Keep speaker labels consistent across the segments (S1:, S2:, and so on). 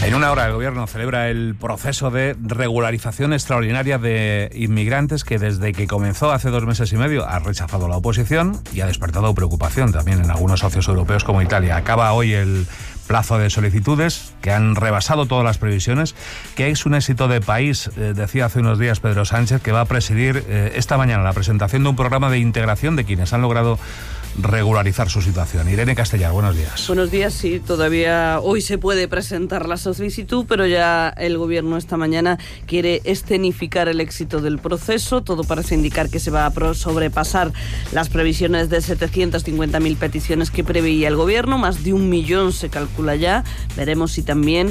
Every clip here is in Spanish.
S1: En una hora el Gobierno celebra el proceso de regularización extraordinaria de inmigrantes que desde que comenzó hace 2 meses y medio ha rechazado la oposición y ha despertado preocupación también en algunos socios europeos como Italia. Acaba hoy el plazo de solicitudes que han rebasado todas las previsiones, que es un éxito de país, decía hace unos días Pedro Sánchez, que va a presidir esta mañana la presentación de un programa de integración de quienes han logrado regularizar su situación. Irene Castellar, buenos días.
S2: Buenos días, sí, todavía hoy se puede presentar la solicitud, pero ya el Gobierno esta mañana quiere escenificar el éxito del proceso. Todo parece indicar que se va a sobrepasar las previsiones de 750.000 peticiones que preveía el Gobierno, más de 1 millón se calcula ya. Veremos si también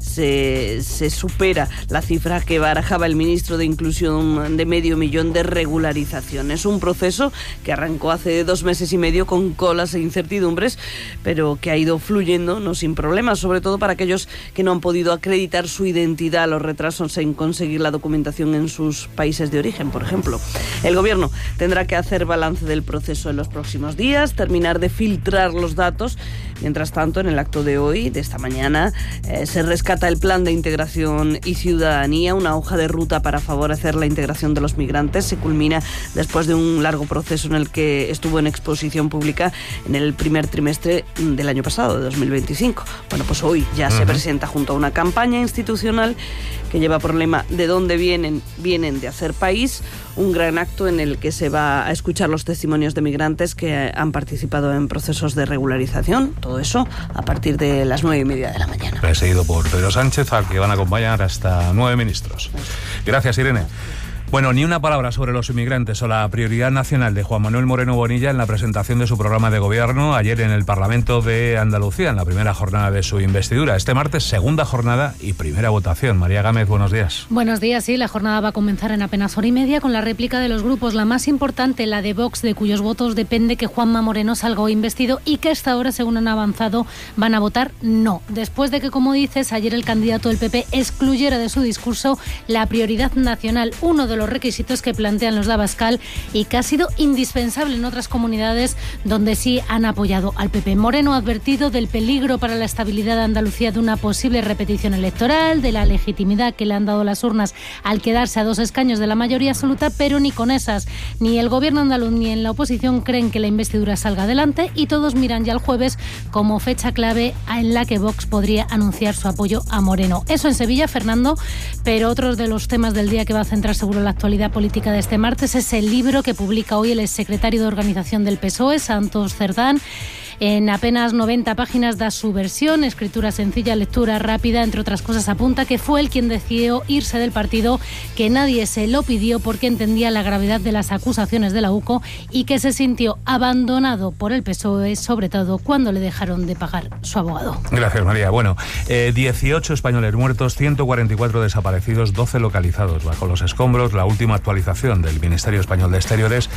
S2: se supera la cifra que barajaba el ministro de Inclusión de 500.000 de regularización. Es un proceso que arrancó hace 2 meses y medio con colas e incertidumbres, pero que ha ido fluyendo, no sin problemas, sobre todo para aquellos que no han podido acreditar su identidad, los retrasos en conseguir la documentación en sus países de origen, por ejemplo. El Gobierno tendrá que hacer balance del proceso en los próximos días, terminar de filtrar los datos. Mientras tanto, en el acto de hoy, de esta mañana, se rescata el Plan de Integración y Ciudadanía, una hoja de ruta para favorecer la integración de los migrantes. Se culmina después de un largo proceso en el que estuvo en exposición pública en el primer trimestre del año pasado, de 2025. Bueno, pues hoy ya se presenta junto a una campaña institucional que lleva por lema ¿de dónde vienen? Vienen de hacer país. Un gran acto en el que se va a escuchar los testimonios de migrantes que han participado en procesos de regularización. Todo eso a partir de las 9:30 de la mañana.
S1: Presidido por Pedro Sánchez, al que van a acompañar hasta 9 ministros. Gracias, Irene. Bueno, ni una palabra sobre los inmigrantes o la prioridad nacional de Juan Manuel Moreno Bonilla en la presentación de su programa de gobierno ayer en el Parlamento de Andalucía, en la primera jornada de su investidura. Este martes, segunda jornada y primera votación. María Gámez, buenos días.
S3: Buenos días, sí. La jornada va a comenzar en apenas 1h30 con la réplica de los grupos. La más importante, la de Vox, de cuyos votos depende que Juanma Moreno salga hoy investido y que hasta ahora, según han avanzado, van a votar no. Después de que, como dices, ayer el candidato del PP excluyera de su discurso la prioridad nacional, uno de los requisitos que plantean los de Abascal y que ha sido indispensable en otras comunidades donde sí han apoyado al PP. Moreno ha advertido del peligro para la estabilidad de Andalucía de una posible repetición electoral, de la legitimidad que le han dado las urnas al quedarse a 2 escaños de la mayoría absoluta, pero ni con esas, ni el gobierno andaluz ni en la oposición creen que la investidura salga adelante y todos miran ya el jueves como fecha clave en la que Vox podría anunciar su apoyo a Moreno. Eso en Sevilla, Fernando, pero otros de los temas del día que va a centrar seguro la actualidad política de este martes es el libro que publica hoy el exsecretario de Organización del PSOE, Santos Cerdán. En apenas 90 páginas da su versión, escritura sencilla, lectura rápida, entre otras cosas apunta que fue él quien decidió irse del partido, que nadie se lo pidió porque entendía la gravedad de las acusaciones de la UCO y que se sintió abandonado por el PSOE, sobre todo cuando le dejaron de pagar su abogado.
S1: Gracias, María. Bueno, 18 españoles muertos, 144 desaparecidos, 12 localizados bajo los escombros. La última actualización del Ministerio Español de Exteriores,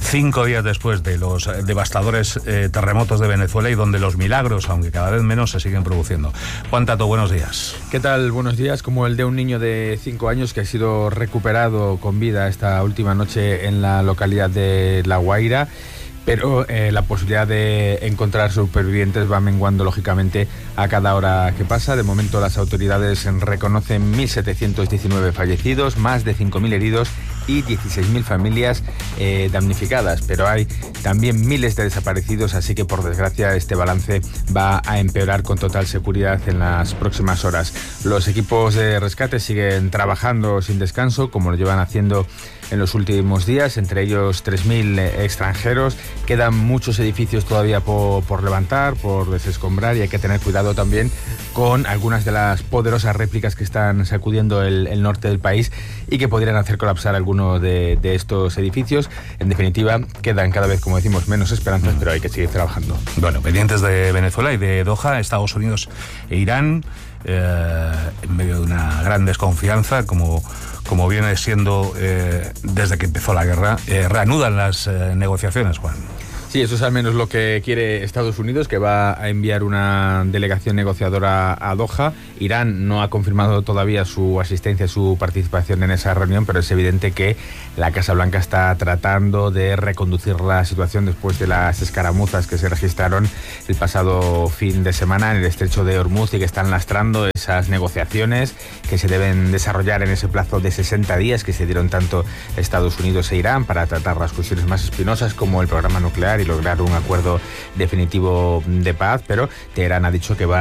S1: 5 días después de los devastadores terremotos de Venezuela y donde los milagros, aunque cada vez menos, se siguen produciendo. Juan Tato, buenos días.
S4: ¿Qué tal? Buenos días. Como el de un niño de 5 años que ha sido recuperado con vida esta última noche en la localidad de La Guaira. Pero la posibilidad de encontrar supervivientes va menguando lógicamente a cada hora que pasa. De momento las autoridades reconocen 1.719 fallecidos, más de 5.000 heridos y 16.000 familias damnificadas. Pero hay también miles de desaparecidos, así que por desgracia este balance va a empeorar con total seguridad en las próximas horas. Los equipos de rescate siguen trabajando sin descanso, como lo llevan haciendo en los últimos días, entre ellos 3.000 extranjeros. Quedan muchos edificios todavía por levantar, por desescombrar, y hay que tener cuidado también con algunas de las poderosas réplicas que están sacudiendo el norte del país y que podrían hacer colapsar algunos de estos edificios. En definitiva, quedan cada vez, como decimos, menos esperanzas, pero hay que seguir trabajando.
S1: Bueno, pendientes de Venezuela y de Doha, Estados Unidos e Irán, en medio de una gran desconfianza, como viene siendo desde que empezó la guerra, reanudan las negociaciones, Juan.
S4: Sí, eso es al menos lo que quiere Estados Unidos, que va a enviar una delegación negociadora a Doha. Irán no ha confirmado todavía su asistencia, su participación en esa reunión, pero es evidente que la Casa Blanca está tratando de reconducir la situación después de las escaramuzas que se registraron el pasado fin de semana en el estrecho de Hormuz y que están lastrando esas negociaciones que se deben desarrollar en ese plazo de 60 días que se dieron tanto Estados Unidos e Irán para tratar las cuestiones más espinosas como el programa nuclear y lograr un acuerdo definitivo de paz, pero Teherán ha dicho que no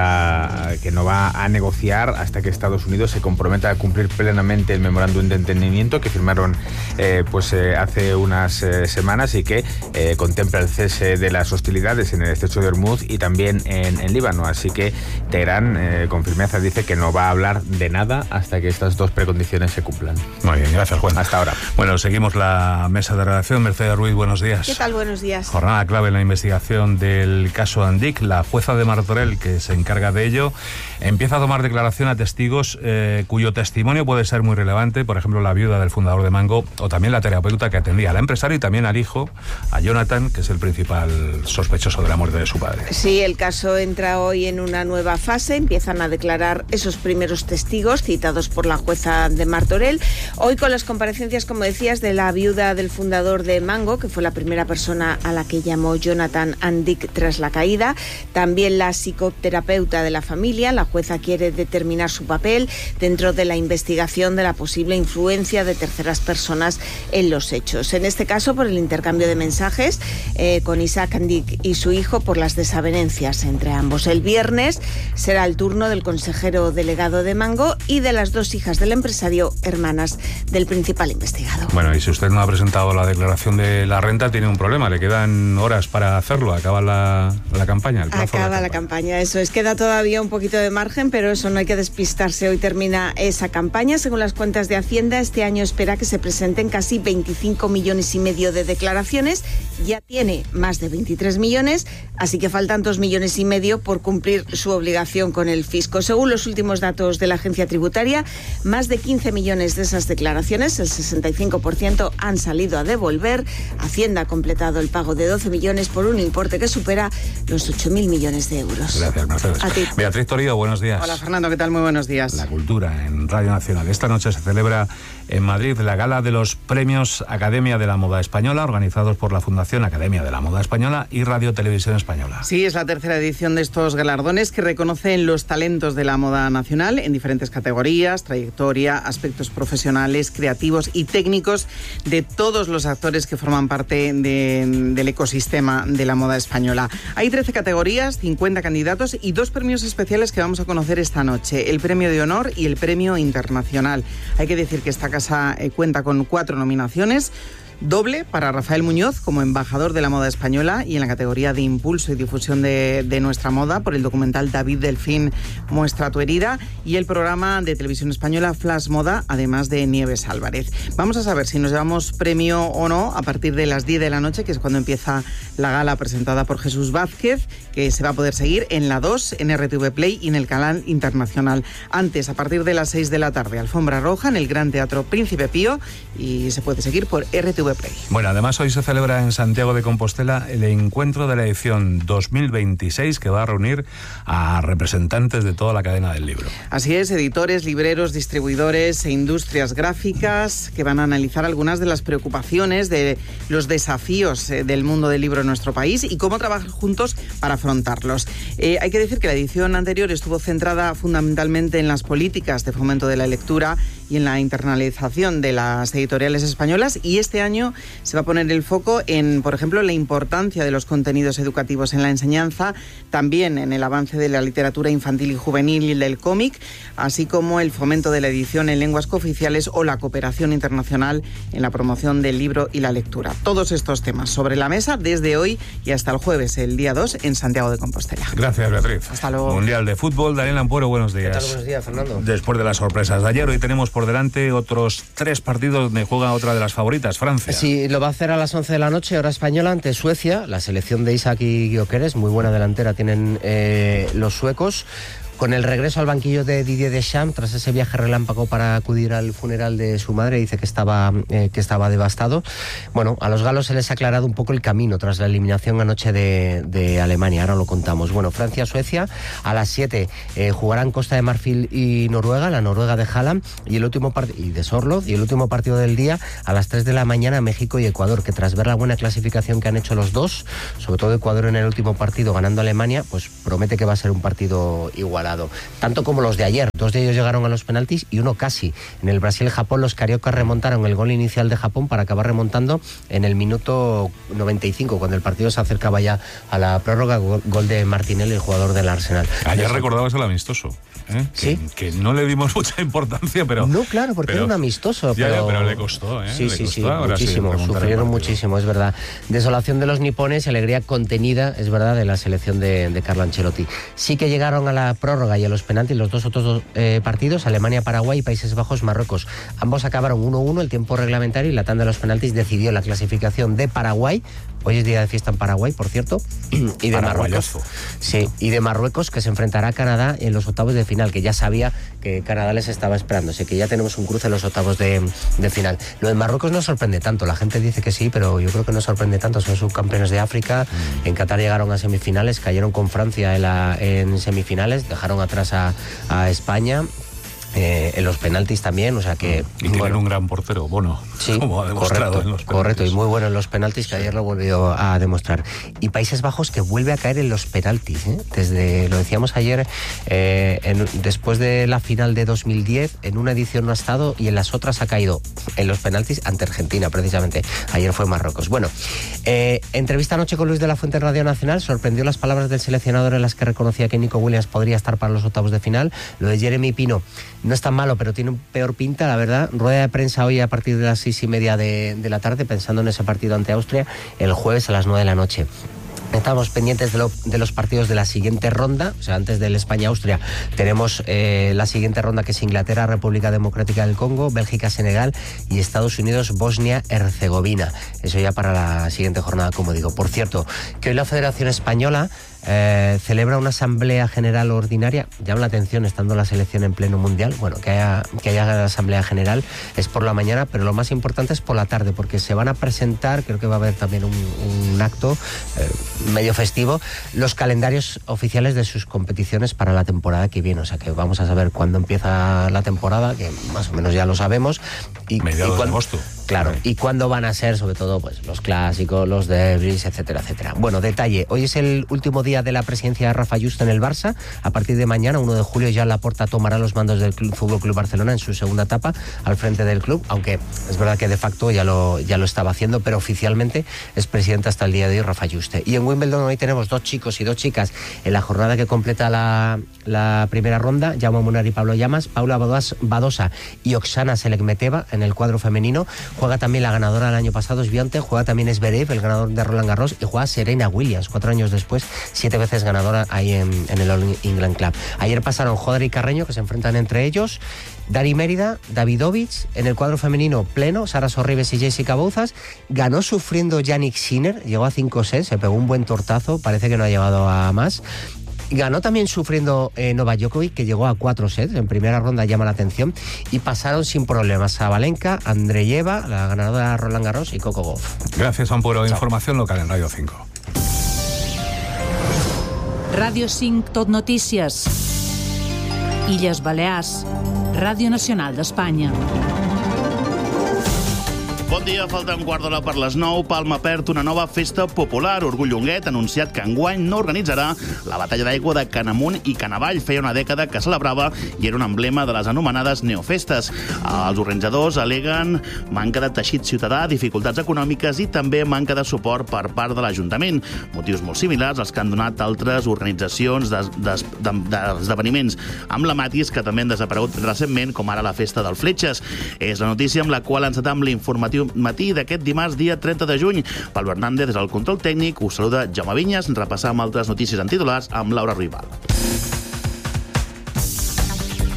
S4: va a negociar hasta que Estados Unidos se comprometa a cumplir plenamente el memorándum de entendimiento que firmaron hace unas semanas y que contempla el cese de las hostilidades en el estrecho de Hormuz y también en Líbano. Así que Teherán con firmeza dice que no va a hablar de nada hasta que estas dos precondiciones se cumplan.
S1: Muy bien, gracias, Juan.
S4: Hasta ahora.
S1: Bueno, seguimos la mesa de redacción. Mercedes Ruiz, buenos días.
S5: ¿Qué tal? Buenos días.
S1: Jornada clave en la investigación del caso Andic. La jueza de Martorell, que se encarga de ello, empieza a tomar declaración a testigos cuyo testimonio puede ser muy relevante, por ejemplo, la viuda del fundador de Mango o también la terapeuta que atendía al empresario y también al hijo, a Jonathan, que es el principal sospechoso de la muerte de su padre.
S5: Sí, el caso entra hoy en una nueva fase. Empiezan a declarar esos primeros testigos citados por la jueza de Martorell. Hoy con las comparecencias, como decías, de la viuda del fundador de Mango, que fue la primera persona a la que llamó Jonathan Andic tras la caída. También la psicoterapeuta de la familia. La jueza quiere determinar su papel dentro de la investigación de la posible influencia de terceras personas en los hechos. En este caso, por el intercambio de mensajes con Isaac Andic y su hijo por las desavenencias entre ambos. El viernes será el turno del consejero delegado de Mango y de las dos hijas del empresario, hermanas del principal investigado.
S1: Bueno, y si usted no ha presentado la declaración de la renta, tiene un problema. Le quedan horas para hacerlo. Acaba la campaña.
S5: Acaba la campaña, eso es. Queda todavía un poquito de margen, pero eso no hay que despistarse. Hoy termina esa campaña. Según las cuentas de Hacienda, este año espera que se presenten casi 25 millones y medio de declaraciones. Ya tiene más de 23 millones, así que faltan 2 millones y medio por cumplir su obligación con el fisco. Según los últimos datos de la agencia tributaria, más de 15 millones de esas declaraciones, el 65%, han salido a devolver. Hacienda ha completado el pago de 12 millones por un importe que supera los 8.000 millones de euros.
S1: Gracias, Mercedes.
S5: A ti.
S1: Beatriz Torío, buenos días.
S6: Hola, Fernando, ¿qué tal? Muy buenos días.
S1: La cultura en Radio Nacional. Esta noche se celebra en Madrid la gala de los premios Academia de la Moda Española, organizados por la Fundación Academia de la Moda Española y Radio Televisión Española.
S6: Sí, es la tercera edición de estos galardones que reconocen los talentos de la moda nacional en diferentes categorías, trayectoria, aspectos profesionales, creativos y técnicos de todos los actores que forman parte del ecosistema de la moda española. Hay 13 categorías, 50 candidatos y 2 premios especiales que vamos a conocer esta noche, el Premio de Honor y el Premio Internacional. Hay que decir que esta casa cuenta con 4 nominaciones. Doble para Rafael Muñoz como embajador de la moda española y en la categoría de impulso y difusión de nuestra moda por el documental David Delfín, Muestra tu herida, y el programa de televisión española Flash Moda, además de Nieves Álvarez. Vamos a saber si nos llevamos premio o no a partir de las 10 de la noche, que es cuando empieza la gala presentada por Jesús Vázquez, que se va a poder seguir en la 2, en RTV Play y en el canal internacional. Antes, a partir de las 6 de la tarde, alfombra roja en el Gran Teatro Príncipe Pío y se puede seguir por RTV Play.
S1: Bueno, además hoy se celebra en Santiago de Compostela el encuentro de la edición 2026 que va a reunir a representantes de toda la cadena del libro.
S6: Así es, editores, libreros, distribuidores e industrias gráficas que van a analizar algunas de las preocupaciones de los desafíos del mundo del libro en nuestro país y cómo trabajar juntos para afrontarlos. Hay que decir que la edición anterior estuvo centrada fundamentalmente en las políticas de fomento de la lectura y en la internalización de las editoriales españolas, y este año se va a poner el foco en, por ejemplo, la importancia de los contenidos educativos en la enseñanza, también en el avance de la literatura infantil y juvenil y del cómic, así como el fomento de la edición en lenguas cooficiales o la cooperación internacional en la promoción del libro y la lectura. Todos estos temas sobre la mesa desde hoy y hasta el jueves, el día 2, en Santiago de Compostela.
S1: Gracias, Beatriz.
S6: Hasta luego.
S1: Mundial de Fútbol, Daniel Ampuero, buenos días.
S7: ¿Qué tal? Buenos días, Fernando.
S1: Después de las sorpresas de ayer, hoy tenemos por delante otros 3 partidos donde juega otra de las favoritas, Francia.
S7: Sí, lo va a hacer a las 11 de la noche, hora española, ante Suecia. La selección de Isaac y Gyökeres, muy buena delantera tienen los suecos, Con el regreso al banquillo de Didier Deschamps, tras ese viaje relámpago para acudir al funeral de su madre, dice que estaba devastado. Bueno, a los galos se les ha aclarado un poco el camino tras la eliminación anoche de Alemania, ahora lo contamos. Bueno, Francia-Suecia, a las 7 jugarán Costa de Marfil y Noruega, la Noruega de Haaland, y de Sorloth, y el último partido del día a las 3 de la mañana, México y Ecuador, que tras ver la buena clasificación que han hecho los dos, sobre todo Ecuador en el último partido ganando a Alemania, pues promete que va a ser un partido igualado. Tanto como los de ayer, 2 de ellos llegaron a los penaltis y uno casi. En el Brasil-Japón los cariocas remontaron el gol inicial de Japón para acabar remontando en el minuto 95, cuando el partido se acercaba ya a la prórroga, gol de Martinelli, el jugador del Arsenal.
S1: Ayer recordabas el amistoso, ¿eh?
S7: Sí.
S1: Que no le dimos mucha importancia, pero...
S7: No, claro, porque era un amistoso.
S1: Pero le costó, ¿eh?
S7: Sí,
S1: Ahora
S7: muchísimo, sufrieron muchísimo, es verdad. Desolación de los nipones y alegría contenida, es verdad, de la selección de Carlo Ancelotti. Sí que llegaron a la prórroga y a los penaltis los dos otros partidos, Alemania-Paraguay y Países Bajos-Marruecos. Ambos acabaron 1-1, el tiempo reglamentario, y la tanda de los penaltis decidió la clasificación de Paraguay. Hoy es día de fiesta en Paraguay, por cierto, y de Marruecos. Sí, y de Marruecos, que se enfrentará a Canadá en los octavos de final, que ya sabía que Canadá les estaba esperando, así que ya tenemos un cruce en los octavos de final. Lo de Marruecos no sorprende tanto, la gente dice que sí, pero yo creo que no sorprende tanto, son subcampeones de África, en Qatar llegaron a semifinales, cayeron con Francia en semifinales, dejaron atrás a España. En los penaltis también, o sea que...
S1: Y tienen un gran portero, Bono,
S7: sí,
S1: como ha demostrado en los penaltis.
S7: Correcto, y muy bueno en los penaltis, que ayer lo volvió a demostrar. Y Países Bajos, que vuelve a caer en los penaltis, ¿eh? Lo decíamos ayer, después de la final de 2010, en una edición no ha estado y en las otras ha caído en los penaltis ante Argentina, precisamente. Ayer fue Marruecos. Bueno, entrevista anoche con Luis de la Fuente en Radio Nacional, sorprendió las palabras del seleccionador en las que reconocía que Nico Williams podría estar para los octavos de final. Lo de Jeremy Pino no es tan malo, pero tiene peor pinta, la verdad. Rueda de prensa hoy a partir de las 6:30 de la tarde, pensando en ese partido ante Austria, el jueves a las 9 de la noche. Estamos pendientes de los partidos de la siguiente ronda, o sea, antes del España-Austria tenemos la siguiente ronda, que es Inglaterra, República Democrática del Congo, Bélgica, Senegal y Estados Unidos, Bosnia-Herzegovina. Eso ya para la siguiente jornada, como digo. Por cierto, que hoy la Federación Española celebra una asamblea general ordinaria. Llama la atención, estando la selección en pleno mundial, bueno, que haya asamblea general es por la mañana, pero lo más importante es por la tarde, porque se van a presentar, creo que va a haber también un acto medio festivo, los calendarios oficiales de sus competiciones para la temporada que viene, o sea que vamos a saber cuándo empieza la temporada, que más o menos ya lo sabemos,
S1: mediados de agosto.
S7: Claro, y cuándo van a ser, sobre todo, pues los clásicos, los derbis, etcétera, etcétera. Bueno, detalle, hoy es el último día de la presidencia de Rafa Juste en el Barça. A partir de mañana, 1 de julio, Joan Laporta tomará los mandos del Fútbol Club Barcelona en su segunda etapa al frente del club, aunque es verdad que de facto ya lo estaba haciendo, pero oficialmente es presidente hasta el día de hoy Rafa Juste. Y en Wimbledon hoy tenemos 2 chicos y 2 chicas en la jornada que completa la primera ronda. Jaume Munar y Pablo Llamas, Paula Badosa y Oksana Selekmeteva en el cuadro femenino. Juega también la ganadora del año pasado, Swiatek, juega también Zverev, el ganador de Roland Garros, y juega Serena Williams, 4 años después, 7 veces ganadora ahí en el All England Club. Ayer pasaron Joder y Carreño, que se enfrentan entre ellos, Dari Mérida, Davidovich, en el cuadro femenino pleno, Sara Sorribes y Jessica Bouzas. Ganó sufriendo Jannik Sinner, llegó a 5 sets, se pegó un buen tortazo, parece que no ha llegado a más. Ganó también sufriendo Novak Djokovic, que llegó a 4 sets. En primera ronda, llama la atención. Y pasaron sin problemas Sabalenka, Andreyeva, la ganadora de Roland Garros, y Coco Gauff.
S1: Gracias, Ampuero. Información local en Radio 5.
S8: Ràdio 5 Tot Notícies. Illes Balears. Ràdio Nacional d'Espanya.
S9: Bon dia, falta un quart d'hora per les 9. Palma perd una nova festa popular. Orgull Llonguet ha anunciat que enguany no organitzarà la batalla d'aigua de Canamunt i Canavall. Feia una dècada que celebrava i era un emblema de les anomenades neofestes. Els organitzadors aleguen manca de teixit ciutadà, dificultats econòmiques i també manca de suport per part de l'Ajuntament. Motius molt similars als que han donat altres organitzacions d'esdeveniments emblemàtics que també han desaparegut recentment, com ara la Festa del Fletxes. És la notícia amb la qual encetam l'informatiu matí d'aquest dimarts, dia 30 de juny. Pablo Hernández és el control tècnic. Us saluda Jaume Vinyes. Repassam altres notícies en titulars amb Laura Ruibal.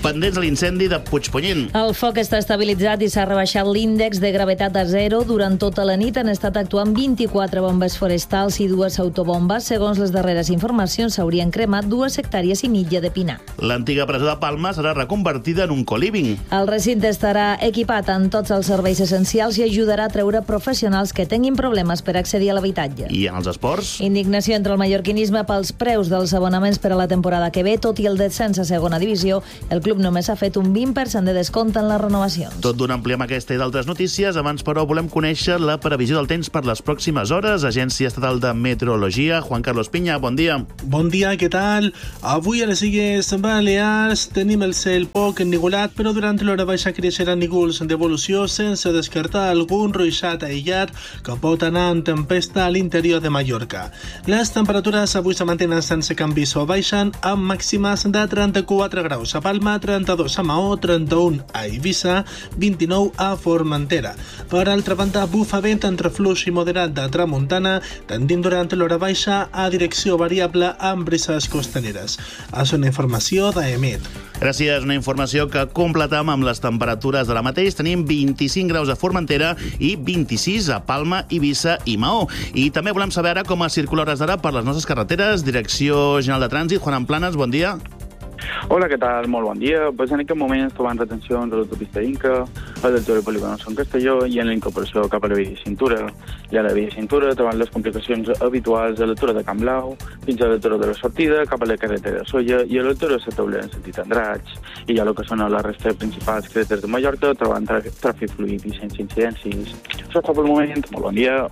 S9: Pendents a l'incendi de Puigpunyent.
S10: El foc està estabilitzat i s'ha rebaixat l'índex de gravetat a 0. Durant tota la nit han estat actuant 24 bombes forestals i 2 autobombes. Segons les darreres informacions, s'haurien cremat 2 hectàrees i mitja de pinar.
S9: L'antiga presó de Palma serà reconvertida en un co-living.
S10: El recinte estarà equipat amb tots els serveis essencials i ajudarà a treure professionals que tinguin problemes per accedir a l'habitatge.
S9: I en els esports?
S10: Indignació entre el mallorquinisme pels preus dels abonaments per a la temporada que ve. Tot i el descens a segona divisió, el club només ha fet un 20% de descompte en les renovacions.
S9: Tot d'un ampli amb aquesta i d'altres notícies. Abans, però, volem conèixer la previsió del temps per les pròximes hores. Agència Estatal de Meteorologia. Juan Carlos Piña, bon dia.
S11: Bon dia, què tal? Avui a les Illes Balears tenim el cel poc ennuvolat, però durant l'hora baixa creixeran núvols d'evolució sense descartar algun ruixat aïllat que pot anar en tempesta a l'interior de Mallorca. Les temperatures avui se mantenen sense canvis o baixen amb màximes de 34 graus a Palma, 32 a Maó, 31 a Eivissa, 29 a Formentera. Per altra banda, bufa vent entre fluix i moderat de tramuntana, tendint durant l'hora baixa a direcció variable amb brises costaneres. És una informació d'EMET.
S9: Gràcies, una informació que completam amb les temperatures de la mateix. Tenim 25 graus a Formentera i 26 a Palma, Eivissa i Maó. I també volem saber ara com es circula hores d'ara per les nostres carreteres. Direcció General de Trànsit, Juan Planas, bon dia.
S12: Hola, què tal? Molt bon dia. Pues en aquest moment ens trobem retencions a l'autopista Inca, a l'altura de Polígono Sant Castelló i en la incorporació cap a la via Cintura. I a la via Cintura trobant les complicacions habituals a l'altura de Camp Blau, fins a l'altura de la sortida, cap a la carretera de Solla i a l'altura de la Taulera en sentit Andratx. I ja el que són a la resta de principals carreteres de Mallorca trobant tràfic fluid i sense incidències. Això és tot pel moment. Molt bon dia.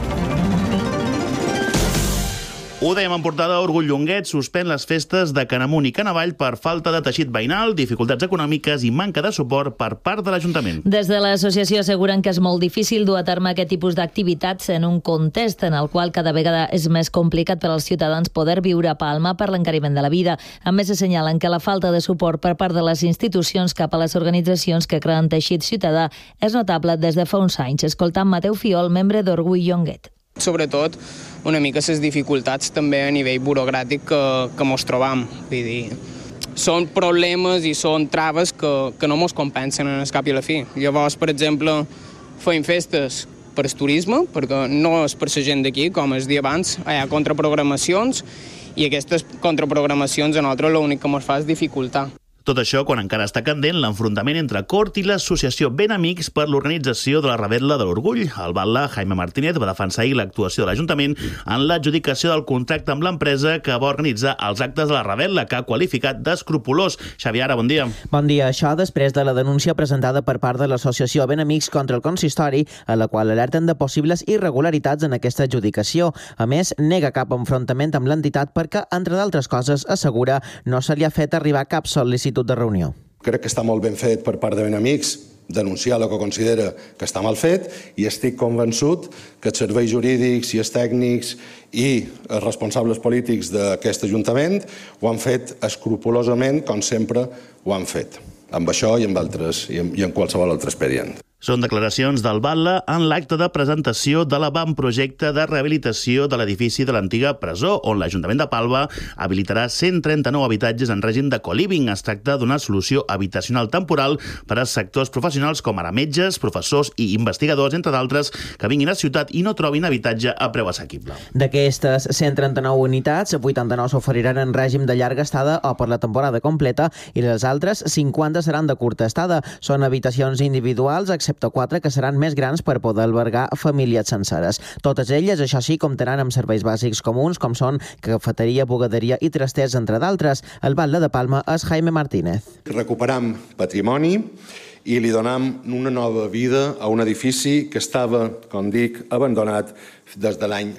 S9: Ho dèiem en portada, Orgull Llonguet suspèn les festes de Canamunt i Canavall per falta de teixit veïnal, dificultats econòmiques i manca de suport per part de l'Ajuntament.
S10: Des de l'associació asseguren que és molt difícil dur a terme aquest tipus d'activitats en un context en el qual cada vegada és més complicat per als ciutadans poder viure a Palma per l'encariment de la vida. A més, assenyalen que la falta de suport per part de les institucions cap a les organitzacions que creen teixit ciutadà és notable des de fa uns anys. Escoltant Mateu Fiol, membre d'Orgull Llonguet.
S13: Sobretot una mica les dificultats també a nivell burocràtic que mos trobam. Vull dir, són problemes i són traves que no mos compensen en el cap i a la fi. Llavors, per exemple, feim festes per el turisme, perquè no és per la gent d'aquí, com es dia abans, hi ha contraprogramacions i aquestes contraprogramacions a nosaltres l'únic que mos fa és dificultar.
S9: Tot això quan encara està candent l'enfrontament entre Cort i l'associació Ben Amics per l'organització de la Revetla de l'Orgull. El batlle Jaime Martínez va defensar ahir l'actuació de l'Ajuntament en l'adjudicació del contracte amb l'empresa que va organitzar els actes de la Revetla, que ha qualificat d'escrupolós. Xavier Ara, bon dia.
S14: Bon dia. Això després de la denúncia presentada per part de l'associació Ben Amics contra el consistori, a la qual alerten de possibles irregularitats en aquesta adjudicació. A més, nega cap enfrontament amb l'entitat perquè, entre d'altres coses, assegura no se li ha fet arribar cap sol·licitud de reunió.
S15: Crec que està molt ben fet per part de Ben Amics denunciar el que considera que està mal fet i estic convençut que els serveis jurídics i els tècnics i els responsables polítics d'aquest Ajuntament ho han fet escrupolosament com sempre ho han fet, amb això i amb altres i en qualsevol altre expedient.
S9: Són declaracions del batlle en l'acte de presentació de l'avantprojecte de rehabilitació de l'edifici de l'antiga presó, on l'Ajuntament de Palma habilitarà 139 habitatges en règim de co-living. Es tracta d'una solució habitacional temporal per a sectors professionals com ara metges, professors i investigadors, entre d'altres, que vinguin a ciutat i no trobin habitatge a preu assequible.
S14: D'aquestes 139 unitats, 89 s'oferiran en règim de llarga estada o per la temporada completa i les altres 50 seran de curta estada. Són habitacions individuals, excepte 4 que seran més grans per poder albergar famílies senceres. Totes elles, això sí, comptaran amb serveis bàsics comuns, com són cafeteria, bugaderia i trasters, entre d'altres. El batlle de Palma és Jaime Martínez.
S15: Recuperam patrimoni i li donam una nova vida a un edifici que estava, com dic, abandonat des de l'any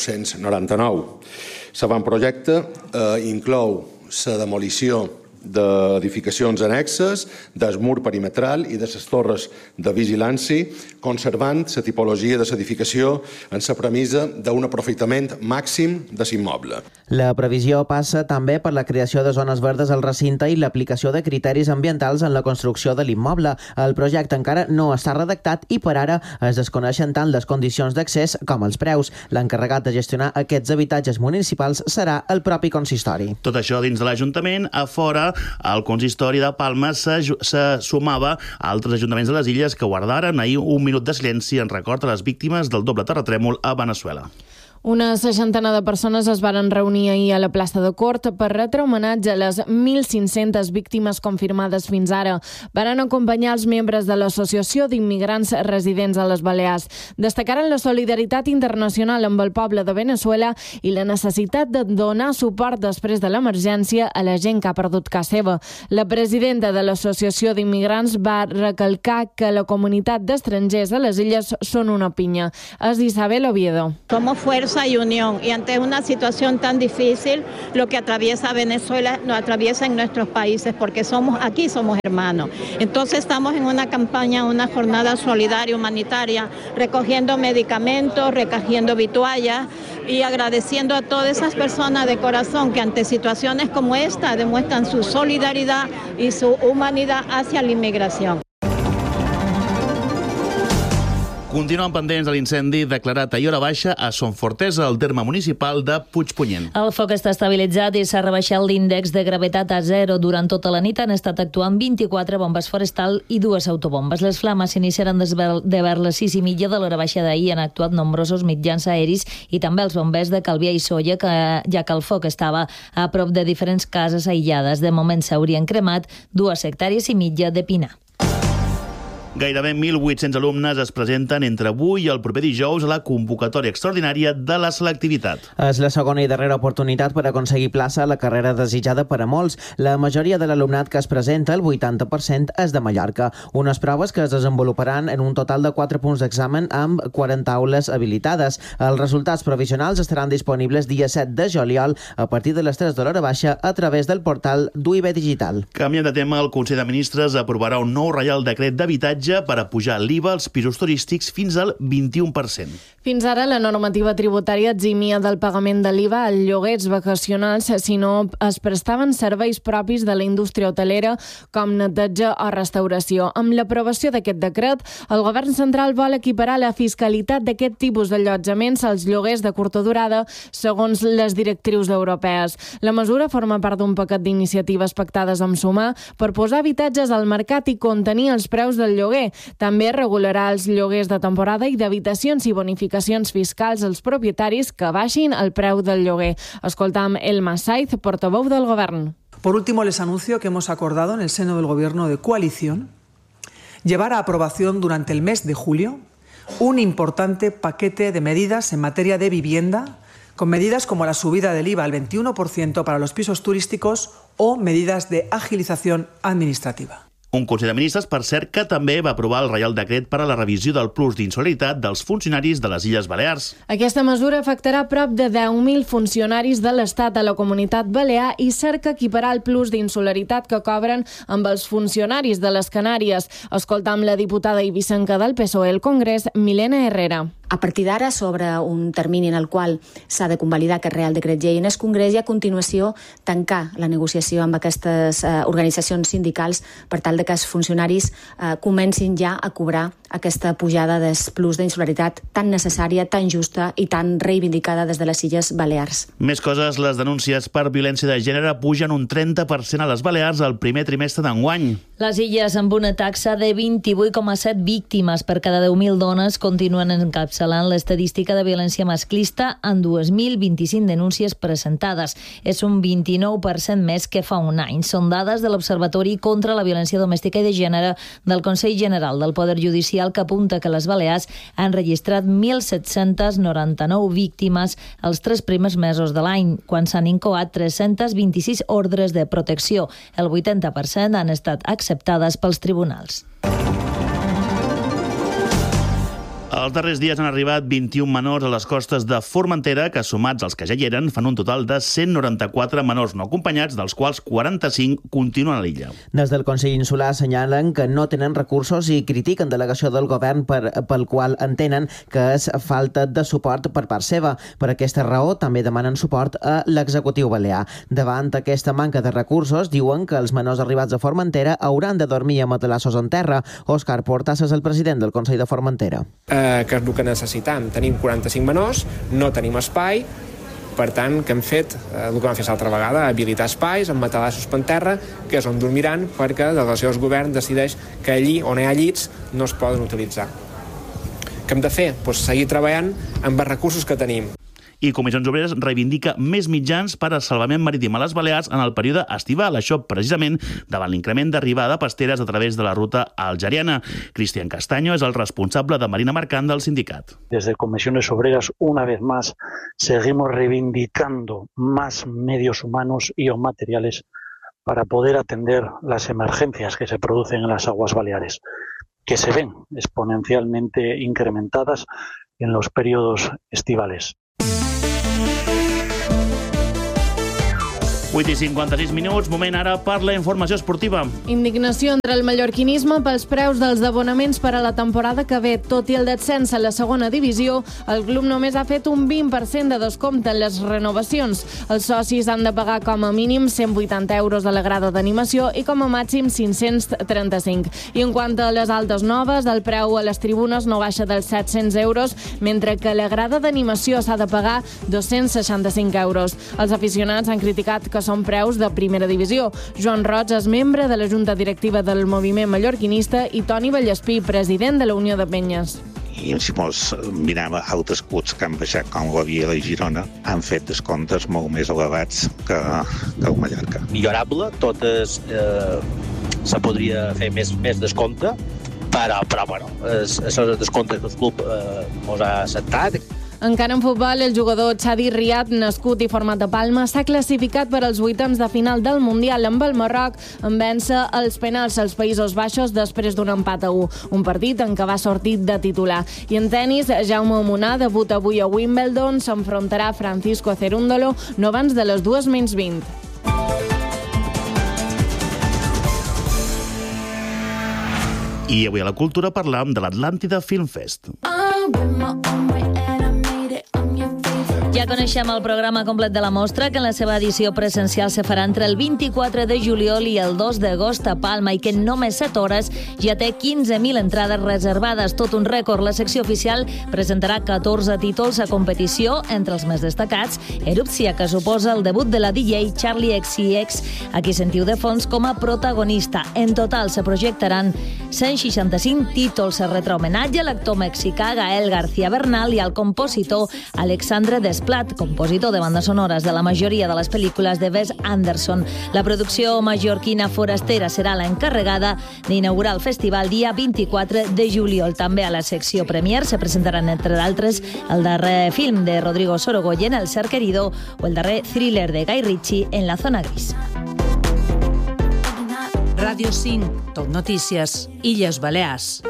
S15: 1999. L'avantprojecte inclou la demolició d'edificacions annexes, del mur perimetral i de les torres de vigilància, conservant la tipologia de l'edificació en la premissa d'un aprofitament màxim de l'immoble.
S14: La previsió passa també per la creació de zones verdes al recinte i l'aplicació de criteris ambientals en la construcció de l'immoble. El projecte encara no està redactat i per ara es desconeixen tant les condicions d'accés com els preus. L'encarregat de gestionar aquests habitatges municipals serà el propi consistori.
S9: Tot això dins de l'Ajuntament. A fora, el consistori de Palma se sumava a altres ajuntaments de les illes que guardaren ahir un minut de silenci en record a les víctimes del doble terratrèmol a Veneçuela.
S16: Una 60 de persones es varen reunir ahir a la plaça de Cort per retre homenatge a les 1.500 víctimes confirmades fins ara. Varen acompanyar els membres de l'Associació d'Immigrants Residents a les Balears. Destacaren la solidaritat internacional amb el poble de Veneçuela i la necessitat de donar suport després de l'emergència a la gent que ha perdut casa seva. La presidenta de l'Associació d'Immigrants va recalcar que la comunitat d'estrangers a les illes són una pinya. És Isabel Oviedo.
S17: Como fuerza y unión, y ante una situación tan difícil, lo que atraviesa Venezuela nos atraviesa en nuestros países, porque aquí somos hermanos. Entonces estamos en una campaña, una jornada solidaria, humanitaria, recogiendo medicamentos, recogiendo vituallas y agradeciendo a todas esas personas de corazón que ante situaciones como esta demuestran su solidaridad y su humanidad hacia la inmigración.
S9: Continuen pendents de l'incendi declarat ahir a hora baixa a Son Fortesa, al terme municipal de Puigpunyent.
S10: El foc està estabilitzat i s'ha rebaixat l'índex de gravetat a 0. Durant tota la nit han estat actuant 24 bombes forestal i 2 autobombes. Les flames s'iniciaran de vers les 6:30 de l'hora baixa d'ahir. Han actuat nombrosos mitjans aeris i també els bombers de Calvià i Sóller, ja que el foc estava a prop de diferents cases aïllades. De moment s'haurien cremat 2,5 hectàrees de pinar.
S9: Gairebé 1.800 alumnes es presenten entre avui i el proper dijous a la convocatòria extraordinària de la selectivitat.
S14: És la segona i darrera oportunitat per aconseguir plaça a la carrera desitjada per a molts. La majoria de l'alumnat que es presenta, el 80%, és de Mallorca. Unes proves que es desenvoluparan en un total de 4 punts d'examen amb 40 aules habilitades. Els resultats provisionals estaran disponibles dia 7 de juliol a partir de les 3 de l'hora baixa a través del portal d'UIB Digital.
S9: Canviant de tema, el Consell de Ministres aprovarà un nou reial decret d'habitatge per a pujar l'IVA als pisos turístics fins al 21%.
S16: Fins ara, la normativa tributària eximia del pagament de l'IVA als lloguers vacacionals si no es prestaven serveis propis de la indústria hotelera com neteja o restauració. Amb l'aprovació d'aquest decret, el govern central vol equiparar la fiscalitat d'aquest tipus d'allotjaments als lloguers de curta durada segons les directrius europees. La mesura forma part d'un paquet d'iniciatives pactades amb Sumar per posar habitatges al mercat i contenir els preus del lloguer. També regularà els lloguers de temporada i d'habitacions i bonificacions fiscals als propietaris que baixin el preu del lloguer. Escoltam Elma Saiz, portaveu del Govern.
S18: Por último, les anuncio que hemos acordado en el seno del Gobierno de coalición llevar a aprobación durante el mes de julio un importante paquete de medidas en materia de vivienda, con medidas como la subida del IVA al 21% para los pisos turísticos o medidas de agilización administrativa.
S9: Un Consell de Ministres, per cert, que també va aprovar el Reial Decret per a la revisió del plus d'insolidaritat dels funcionaris de les Illes Balears.
S16: Aquesta mesura afectarà prop de 10.000 funcionaris de l'Estat a la Comunitat Balear i cerca equiparar el plus d'insolidaritat que cobren amb els funcionaris de les Canàries. Escoltam la diputada eivissenca del PSOE al Congrés, Milena Herrera.
S19: A partir d'ara s'obre un termini en el qual s'ha de convalidar aquest Real Decret Llei en el Congrés i a continuació tancar la negociació amb aquestes organitzacions sindicals per tal que els funcionaris comencin ja a cobrar aquesta pujada del plus d'insolidaritat tan necessària, tan justa i tan reivindicada des de les Illes Balears.
S9: Més coses, les denúncies per violència de gènere pugen un 30% a les Balears al primer trimestre d'enguany.
S10: Les illes, amb una taxa de 28,7 víctimes per cada 10.000 dones, continuen encapçalant l'estadística de violència masclista amb 2.025 denúncies presentades. És un 29% més que fa un any. Són dades de l'Observatori contra la Violència Domèstica i de Gènere del Consell General del Poder Judicial, que apunta que les Balears han registrat 1.799 víctimes els 3 primers mesos de l'any, quan s'han incoat 326 ordres de protecció. El 80% han estat acceptades pels tribunals.
S9: Els darrers dies han arribat 21 menors a les costes de Formentera, que sumats als que ja hi eren fan un total de 194 menors no acompanyats, dels quals 45 continuen a l'illa.
S14: Des del Consell Insular assenyalen que no tenen recursos i critiquen delegació del govern pel qual entenen que és falta de suport per part seva. Per aquesta raó també demanen suport a l'executiu balear. Davant aquesta manca de recursos, diuen que els menors arribats a Formentera hauran de dormir a matalassos en terra. Òscar Portas és el president del Consell de Formentera.
S20: Que és el que necessitam. Tenim 45 menors, no tenim espai Per tant, què hem fet? El que vam fer l'altra vegada, habilitar espais amb matalassos per terra, que és on dormiran, perquè la delegació del govern decideix que allí on hi ha llits no es poden utilitzar. Què hem de fer? Pues seguir treballant amb els recursos que tenim.
S9: I Comissions Obreres reivindica més mitjans per al salvament marítim a les Balears en el període estival. Això, precisament, davant l'increment d'arribada de pasteres a través de la ruta algeriana. Cristian Castaño és el responsable de Marina Mercant del sindicat.
S21: Desde Comisiones Obreras, una vez más, seguimos reivindicando más medios humanos y o materiales para poder atender las emergencias que se producen en las aguas baleares, que se ven exponencialmente incrementadas en los periodos estivales.
S9: 8:56, moment ara per la informació esportiva.
S16: Indignació entre el mallorquinisme pels preus dels abonaments per a la temporada que ve. Tot i el descens a la segona divisió, el club només ha fet un 20% de descompte en les renovacions. Els socis han de pagar com a mínim 180 euros a la grada d'animació i com a màxim 535. I en quant a les altes noves, el preu a les tribunes no baixa dels 700 euros, mentre que la grada d'animació s'ha de pagar 265 euros. Els aficionats han criticat que són preus de primera divisió. Joan Roig és membre de la Junta Directiva del Moviment Mallorquinista i Toni Vallespí, president de la Unió de Penyes.
S22: I si mos mirem altres clubs que han baixat, com l'Oviedo i Girona, han fet descomptes molt més elevats que el Mallorca.
S23: Millorable, totes se podria fer més descompte, però bueno, els descomptes que el club mos ha acceptat.
S16: Encara en futbol, el jugador Xadi Riad, nascut i format a Palma, s'ha classificat per als vuitens de final del Mundial amb el Marroc en vèncer els penals als Països Baixos després d'un empat a 1, un partit en què va sortir de titular. I en tenis, Jaume Munà debuta avui a Wimbledon, s'enfrontarà a Francisco Cerúndolo no abans de les 2:20.
S9: I avui a la cultura parlam de l'Atlàntida Film Fest.
S10: Ja coneixem el programa complet de la mostra, que en la seva edició presencial se farà entre el 24 de juliol i el 2 d'agost a Palma, i que en només 7 hores ja té 15.000 entrades reservades. Tot un rècord. La secció oficial presentarà 14 títols a competició, entre els més destacats, Erupcia, que suposa el debut de la DJ Charlie XCX, a qui sentiu de fons com a protagonista. En total se projectaran 165 títols. Se retrà homenatge a l'actor mexicà Gael García Bernal i al compositor Alexandre Desplat, compositor de bandes sonores de la majoria de les pel·lícules de Wes Anderson. La producció mallorquina Forastera serà l'encarregada d'inaugurar el festival dia 24 de juliol. També a la secció Premier se presentaran, entre d'altres, el darrer film de Rodrigo Sorogoyen, El ser querido, o el darrer thriller de Guy Ritchie, En la zona gris.
S8: Ràdio 5, Tot Notícies, Illes Balears.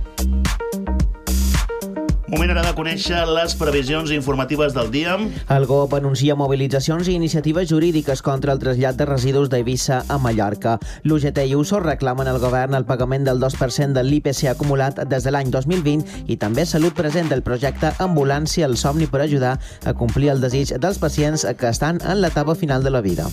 S9: Moment ara de conèixer les previsions informatives del dia.
S14: El GOP anuncia mobilitzacions i iniciatives jurídiques contra el trasllat de residus d'Eivissa a Mallorca. L'UGT i USO reclamen al govern el pagament del 2% de l'IPC acumulat des de l'any 2020 i també Salut presenta el projecte Ambulància, el somni per ajudar a complir el desig dels pacients que estan en l'etapa final de la vida.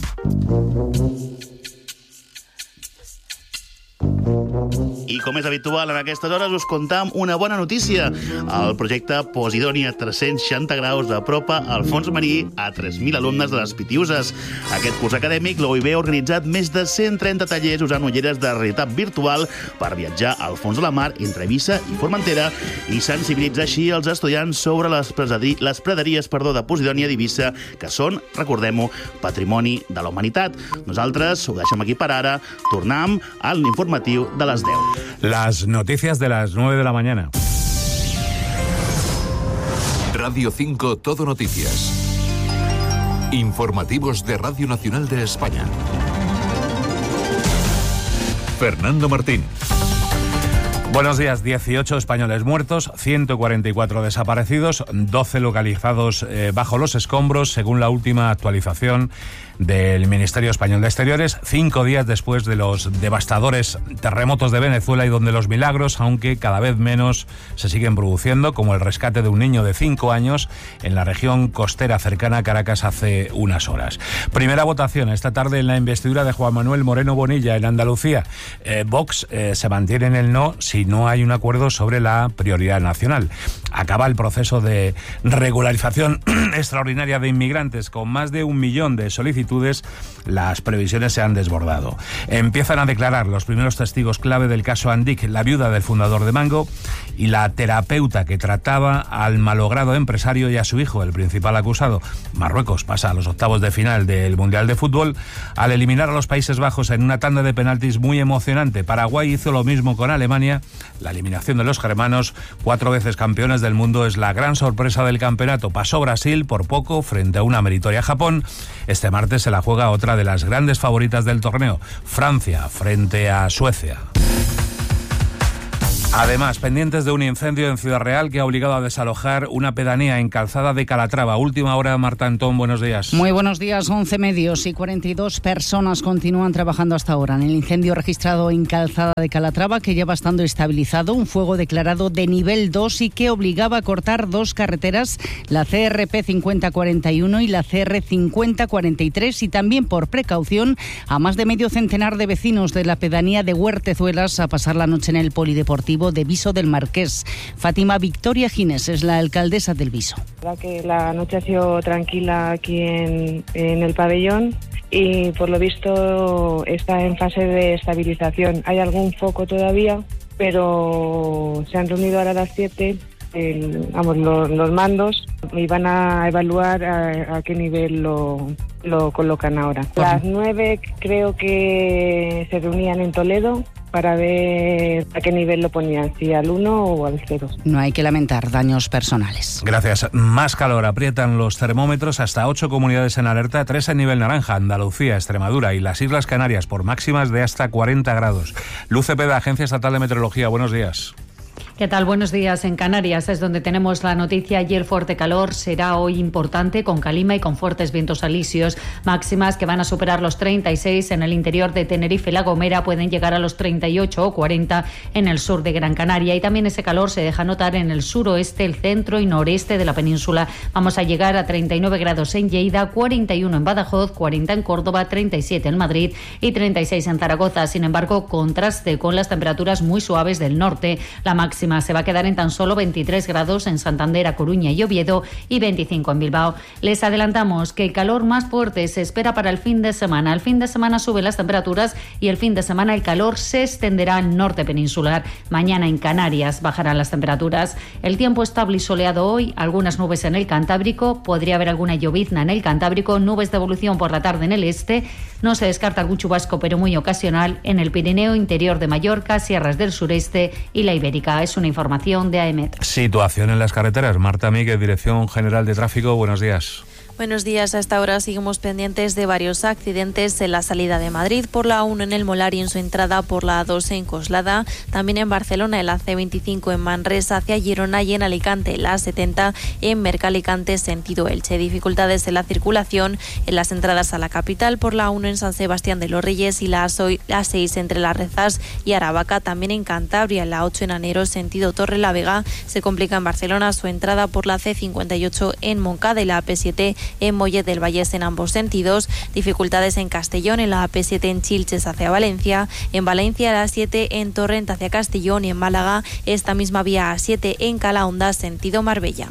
S9: I com és habitual en aquestes hores us contam una bona notícia. El projecte Posidònia 360 graus apropa el fons marí a 3.000 alumnes de les Pitiuses. Aquest curs acadèmic l'OIB ha organitzat més de 130 tallers usant ulleres de realitat virtual per viatjar al fons de la mar entre Eivissa i Formentera i sensibilitzar així els estudiants sobre les praderies de Posidònia d'Eivissa, que són, recordem-ho, patrimoni de la humanitat. Nosaltres ho deixem aquí per ara. Tornem a l'informatiu de les 10.
S1: Las noticias de las 9 de la mañana.
S24: Radio 5 Todo Noticias. Informativos de Radio Nacional de España. Fernando Martín.
S1: Buenos días. 18 españoles muertos, 144 desaparecidos, 12 localizados bajo los escombros, según la última actualización del Ministerio Español de Exteriores, 5 días después de los devastadores terremotos de Venezuela, y donde los milagros, aunque cada vez menos, se siguen produciendo, como el rescate de un niño de 5 años en la región costera cercana a Caracas hace unas horas. Primera votación esta tarde en la investidura de Juan Manuel Moreno Bonilla en Andalucía. Vox se mantiene en el no, sin y no hay un acuerdo sobre la prioridad nacional. Acaba el proceso de regularización extraordinaria de inmigrantes. Con más de 1 millón de solicitudes, las previsiones se han desbordado. Empiezan a declarar los primeros testigos clave del caso Andic, la viuda del fundador de Mango y la terapeuta que trataba al malogrado empresario y a su hijo, el principal acusado. Marruecos pasa a los octavos de final del Mundial de Fútbol al eliminar a los Países Bajos en una tanda de penaltis muy emocionante. Paraguay hizo lo mismo con Alemania. La eliminación de los germanos, 4 veces campeones del mundo, es la gran sorpresa del campeonato. Pasó Brasil por poco frente a una meritoria Japón. Este martes se la juega otra de las grandes favoritas del torneo, Francia frente a Suecia. Además, pendientes de un incendio en Ciudad Real que ha obligado a desalojar una pedanía en Calzada de Calatrava. Última hora, Marta Antón, buenos días.
S2: Muy buenos días. 11 medios y 42 personas continúan trabajando hasta ahora en el incendio registrado en Calzada de Calatrava, que lleva estando estabilizado, un fuego declarado de nivel 2 y que obligaba a cortar 2 carreteras, la CRP 5041 y la CR 5043, y también, por precaución, a más de medio centenar de vecinos de la pedanía de Huertezuelas a pasar la noche en el polideportivo de Viso del Marqués. Fátima Victoria Gines es la alcaldesa del Viso.
S3: La noche ha sido tranquila aquí en el pabellón y por lo visto está en fase de estabilización. Hay algún foco todavía, pero se han reunido ahora a las 7 los mandos y van a evaluar a qué nivel lo colocan ahora. A las 9 creo que se reunían en Toledo para ver a qué nivel lo ponían, si al 1 o al 0.
S2: No hay que lamentar daños personales.
S1: Gracias. Más calor. Aprietan los termómetros. Hasta 8 comunidades en alerta, 3 en nivel naranja: Andalucía, Extremadura y las Islas Canarias, por máximas de hasta 40 grados. Luz Cepeda, Agencia Estatal de Meteorología. Buenos días.
S4: ¿Qué tal? Buenos días. En Canarias es donde tenemos la noticia y el fuerte calor será hoy importante, con calima y con fuertes vientos alisios, máximas que van a superar los 36 en el interior de Tenerife y La Gomera, pueden llegar a los 38 o 40 en el sur de Gran Canaria, y también ese calor se deja notar en el suroeste, el centro y noreste de la península. Vamos a llegar a 39 grados en Lleida, 41 en Badajoz, 40 en Córdoba, 37 en Madrid y 36 en Zaragoza. Sin embargo, contraste con las temperaturas muy suaves del norte. La máxima se va a quedar en tan solo 23 grados en Santander, A Coruña y Oviedo y 25 en Bilbao. Les adelantamos que el calor más fuerte se espera para el fin de semana. El fin de semana suben las temperaturas y el fin de semana el calor se extenderá al norte peninsular. Mañana en Canarias bajarán las temperaturas. El tiempo estable y soleado hoy, algunas nubes en el Cantábrico, podría haber alguna llovizna en el Cantábrico, nubes de evolución por la tarde en el este. No se descarta algún chubasco, pero muy ocasional, en el Pirineo, interior de Mallorca, sierras del sureste y la Ibérica. Es una información de AEMET.
S1: Situación en las carreteras. Marta Míguez, Dirección General de Tráfico. Buenos días.
S5: Buenos días. A esta hora seguimos pendientes de varios accidentes en la salida de Madrid por la A1 en El Molar y en su entrada por la A2 en Coslada. También en Barcelona, el AC25 en Manresa hacia Girona, y en Alicante, la A70 en Mercalicante sentido Elche. Dificultades en la circulación en las entradas a la capital por la A1 en San Sebastián de los Reyes y la A6 entre Las Rezas y Aravaca. También en Cantabria, la A8 en Anero sentido Torrelavega. Se complica en Barcelona su entrada por la C58 en Moncada y la AP7 en Mollet del Vallès en ambos sentidos. Dificultades en Castellón, en la AP7 en Chilches hacia Valencia, en Valencia la A7 en Torrent hacia Castellón, y en Málaga esta misma vía A7 en Calahonda sentido Marbella.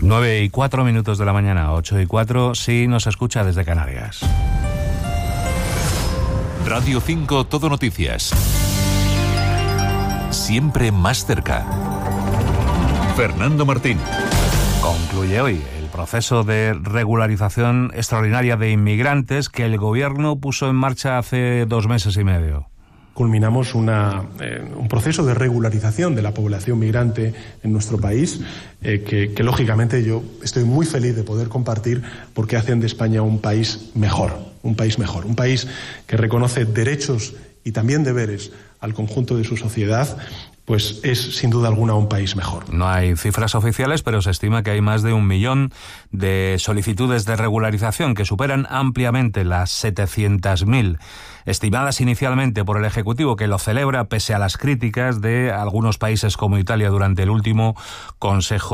S1: 9:04 de la mañana, 8:04 si nos escucha desde Canarias.
S24: Radio 5 Todo Noticias. Siempre más cerca. Fernando Martín.
S1: Concluye hoy el proceso de regularización extraordinaria de inmigrantes que el gobierno puso en marcha hace 2 meses y medio.
S25: Culminamos un proceso de regularización de la población migrante en nuestro país que lógicamente yo estoy muy feliz de poder compartir, porque hacen de España un país mejor, un país que reconoce derechos y también deberes al conjunto de su sociedad. Pues es sin duda alguna un país mejor.
S1: No hay cifras oficiales, pero se estima que hay más de 1 millón de solicitudes de regularización, que superan ampliamente las 700.000, estimadas inicialmente por el Ejecutivo, que lo celebra pese a las críticas de algunos países como Italia durante el último Consejo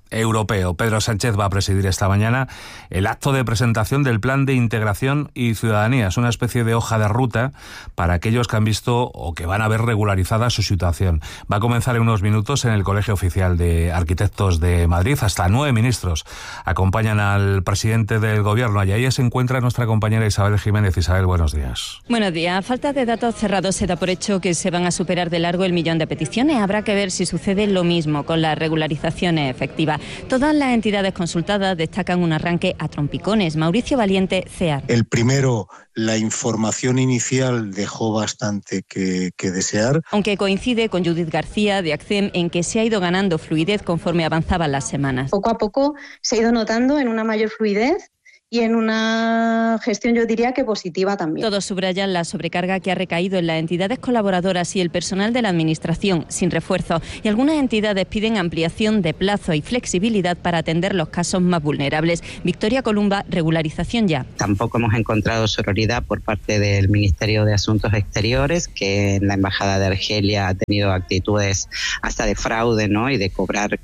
S1: europeo. Pedro Sánchez va a presidir esta mañana el acto de presentación del Plan de Integración y Ciudadanía. Es una especie de hoja de ruta para aquellos que han visto o que van a ver regularizada su situación. Va a comenzar en unos minutos en el Colegio Oficial de Arquitectos de Madrid. Hasta 9 ministros acompañan al presidente del Gobierno. Y ahí se encuentra nuestra compañera Isabel Jiménez. Isabel, buenos días.
S6: Buenos días. A falta de datos cerrados, se da por hecho que se van a superar de largo el 1.000.000 de peticiones. Habrá que ver si sucede lo mismo con las regularizaciones efectivas. Todas las entidades consultadas destacan un arranque a trompicones. Mauricio Valiente, CEAR.
S7: El primero, la información inicial dejó bastante que desear.
S6: Aunque coincide con Judith García de ACCEM en que se ha ido ganando fluidez conforme avanzaban las semanas.
S11: Poco a poco se ha ido notando en una mayor fluidez y en una gestión, yo diría que positiva también.
S6: Todos subrayan la sobrecarga que ha recaído en las entidades colaboradoras y el personal de la Administración, sin refuerzo. Y algunas entidades piden ampliación de plazo y flexibilidad para atender los casos más vulnerables. Victoria Columba, regularización ya.
S12: Tampoco hemos encontrado sororidad por parte del Ministerio de Asuntos Exteriores, que en la Embajada de Argelia ha tenido actitudes hasta de fraude, ¿no? Y de cobrar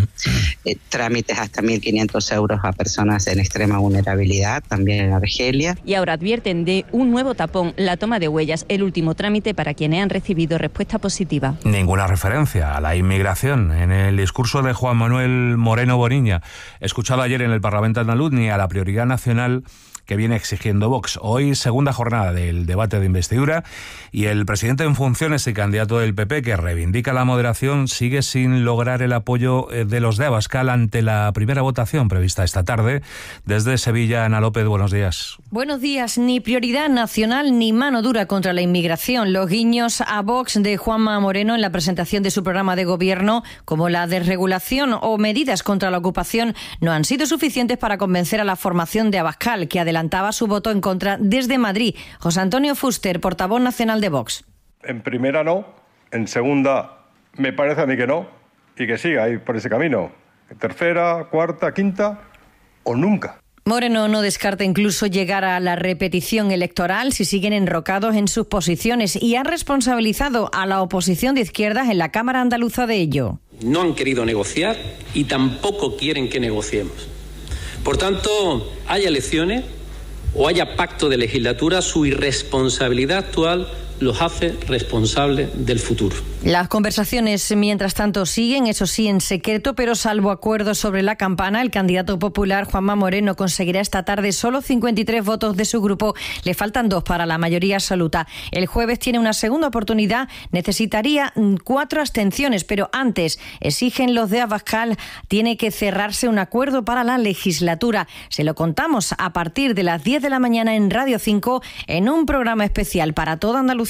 S12: trámites hasta 1.500 euros a personas en extrema vulnerabilidad, también en Argelia.
S6: Y ahora advierten de un nuevo tapón, la toma de huellas, el último trámite para quienes han recibido respuesta positiva.
S1: Ninguna referencia a la inmigración en el discurso de Juan Manuel Moreno Boniña, escuchado ayer en el Parlamento andaluz, ni a la prioridad nacional que viene exigiendo Vox. Hoy, segunda jornada del debate de investidura, y el presidente en funciones y candidato del PP, que reivindica la moderación, sigue sin lograr el apoyo de los de Abascal ante la primera votación prevista esta tarde. Desde Sevilla, Ana López, buenos días.
S13: Buenos días. Ni prioridad nacional ni mano dura contra la inmigración. Los guiños a Vox de Juanma Moreno en la presentación de su programa de gobierno, como la desregulación o medidas contra la ocupación, no han sido suficientes para convencer a la formación de Abascal, que adelantaba su voto en contra desde Madrid. José Antonio Fuster, portavoz nacional de Vox.
S26: En primera no, en segunda me parece a mí que no, y que siga ahí por ese camino. En tercera, cuarta, quinta o nunca.
S13: Moreno no descarta incluso llegar a la repetición electoral si siguen enrocados en sus posiciones, y ha responsabilizado a la oposición de izquierdas en la Cámara Andaluza de ello.
S27: No han querido negociar y tampoco quieren que negociemos. Por tanto, haya elecciones o haya pacto de legislatura, su irresponsabilidad actual los hace responsables del futuro.
S13: Las conversaciones, mientras tanto, siguen, eso sí, en secreto, pero salvo acuerdos sobre la campana, el candidato popular Juanma Moreno conseguirá esta tarde solo 53 votos de su grupo. Le faltan 2 para la mayoría absoluta. El jueves tiene una segunda oportunidad, necesitaría 4 abstenciones, pero antes, exigen los de Abascal, tiene que cerrarse un acuerdo para la legislatura. Se lo contamos a partir de las 10 de la mañana en Radio 5, en un programa especial para toda Andalucía.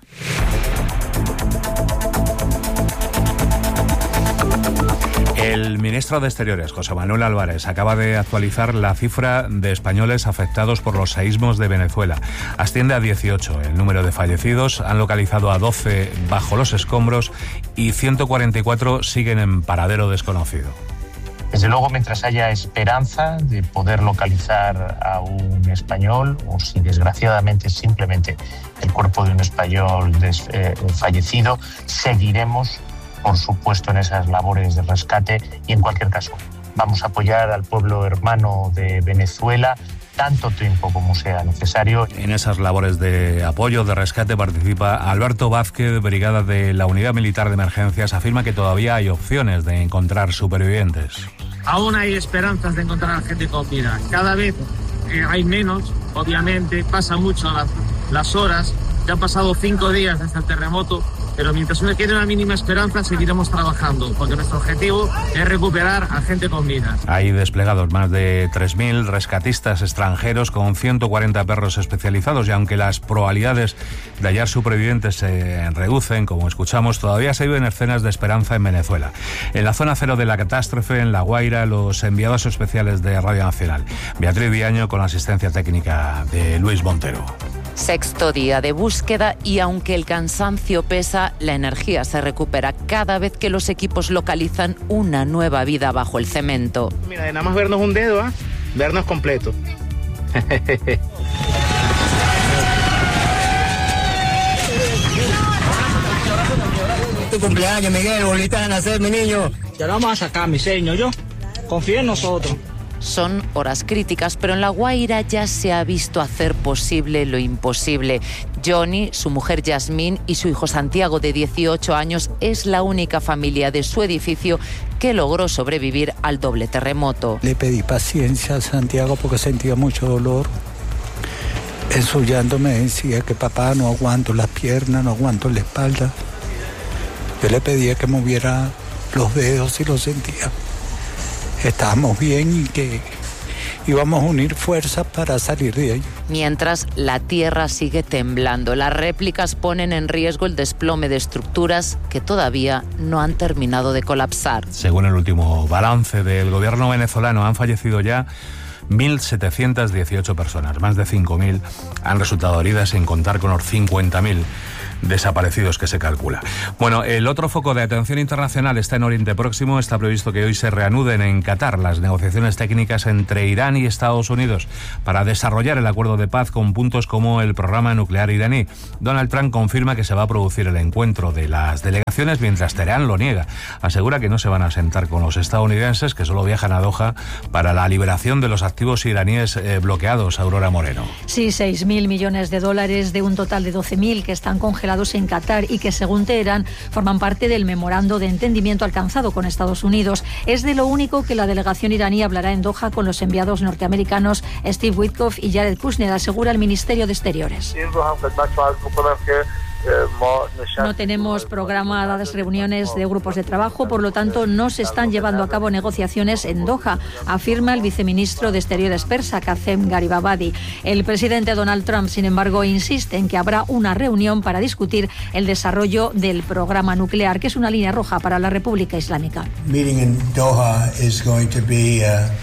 S1: El ministro de Exteriores, José Manuel Álvarez, acaba de actualizar la cifra de españoles afectados por los seísmos de Venezuela. Asciende a 18 el número de fallecidos, han localizado a 12 bajo los escombros y 144 siguen en paradero desconocido.
S28: Desde luego, mientras haya esperanza de poder localizar a un español, o si desgraciadamente simplemente el cuerpo de un español fallecido, seguiremos, por supuesto, en esas labores de rescate, y en cualquier caso vamos a apoyar al pueblo hermano de Venezuela tanto tiempo como sea necesario.
S1: En esas labores de apoyo, de rescate, participa Alberto Vázquez, brigada de la Unidad Militar de Emergencias. Afirma que todavía hay opciones de encontrar supervivientes.
S29: Aún hay esperanzas de encontrar a gente con vida. Cada vez hay menos, obviamente, pasa mucho las horas. Ya han pasado 5 días desde el terremoto, pero mientras uno quede una mínima esperanza, seguiremos trabajando, porque nuestro objetivo es recuperar a gente con vida.
S1: Hay desplegados más de 3.000 rescatistas extranjeros con 140 perros especializados, y aunque las probabilidades de hallar supervivientes se reducen, como escuchamos, todavía se viven escenas de esperanza en Venezuela. En la zona cero de la catástrofe, en La Guaira, los enviados especiales de Radio Nacional. Beatriz Viaño, con la asistencia técnica de Luis Montero.
S30: Sexto día de búsqueda, y aunque el cansancio pesa, la energía se recupera cada vez que los equipos localizan una nueva vida bajo el cemento.
S29: Mira, de nada más vernos un dedo, vernos completo.
S31: Tu cumpleaños, Miguel, bolita de nacer, mi niño.
S29: Ya lo vamos a sacar, mi señor, yo.
S10: confía en nosotros.
S30: Son horas críticas, pero en La Guaira ya se ha visto hacer posible lo imposible. Johnny, su mujer Yasmín y su hijo Santiago, de 18 años, es la única familia de su edificio que logró sobrevivir al doble terremoto.
S15: Le pedí paciencia a Santiago porque sentía mucho dolor. En su llanto me decía que papá, no aguanto las piernas, no aguanto la espalda. Yo le pedía que moviera los dedos y lo sentía. Estábamos bien y que íbamos a unir fuerzas para salir de ahí.
S30: Mientras, la tierra sigue temblando. Las réplicas ponen en riesgo el desplome de estructuras que todavía no han terminado de colapsar.
S1: Según el último balance del gobierno venezolano, han fallecido ya 1.718 personas. Más de 5.000 han resultado heridas, sin contar con los 50.000 desaparecidos que se calcula. Bueno, el otro foco de atención internacional está en Oriente Próximo. Está previsto que hoy se reanuden en Qatar las negociaciones técnicas entre Irán y Estados Unidos para desarrollar el acuerdo de paz con puntos como el programa nuclear iraní. Donald Trump confirma que se va a producir el encuentro de las delegaciones, mientras Teherán lo niega. Asegura que no se van a sentar con los estadounidenses, que solo viajan a Doha para la liberación de los activos iraníes bloqueados. Aurora Moreno.
S4: Sí, 6.000 millones de dólares de un total de 12.000 que están congelados en Qatar y que, según Teherán, forman parte del memorando de entendimiento alcanzado con Estados Unidos. Es de lo único que la delegación iraní hablará en Doha con los enviados norteamericanos Steve Witkoff y Jared Kushner, asegura el Ministerio de Exteriores. No tenemos programadas reuniones de grupos de trabajo, por lo tanto no se están llevando a cabo negociaciones en Doha, afirma el viceministro de Exteriores persa, Kazem Garibabadi. El presidente Donald Trump, sin embargo, insiste en que habrá una reunión para discutir el desarrollo del programa nuclear, que es una línea roja para la República Islámica.
S16: Meeting in Doha is going to be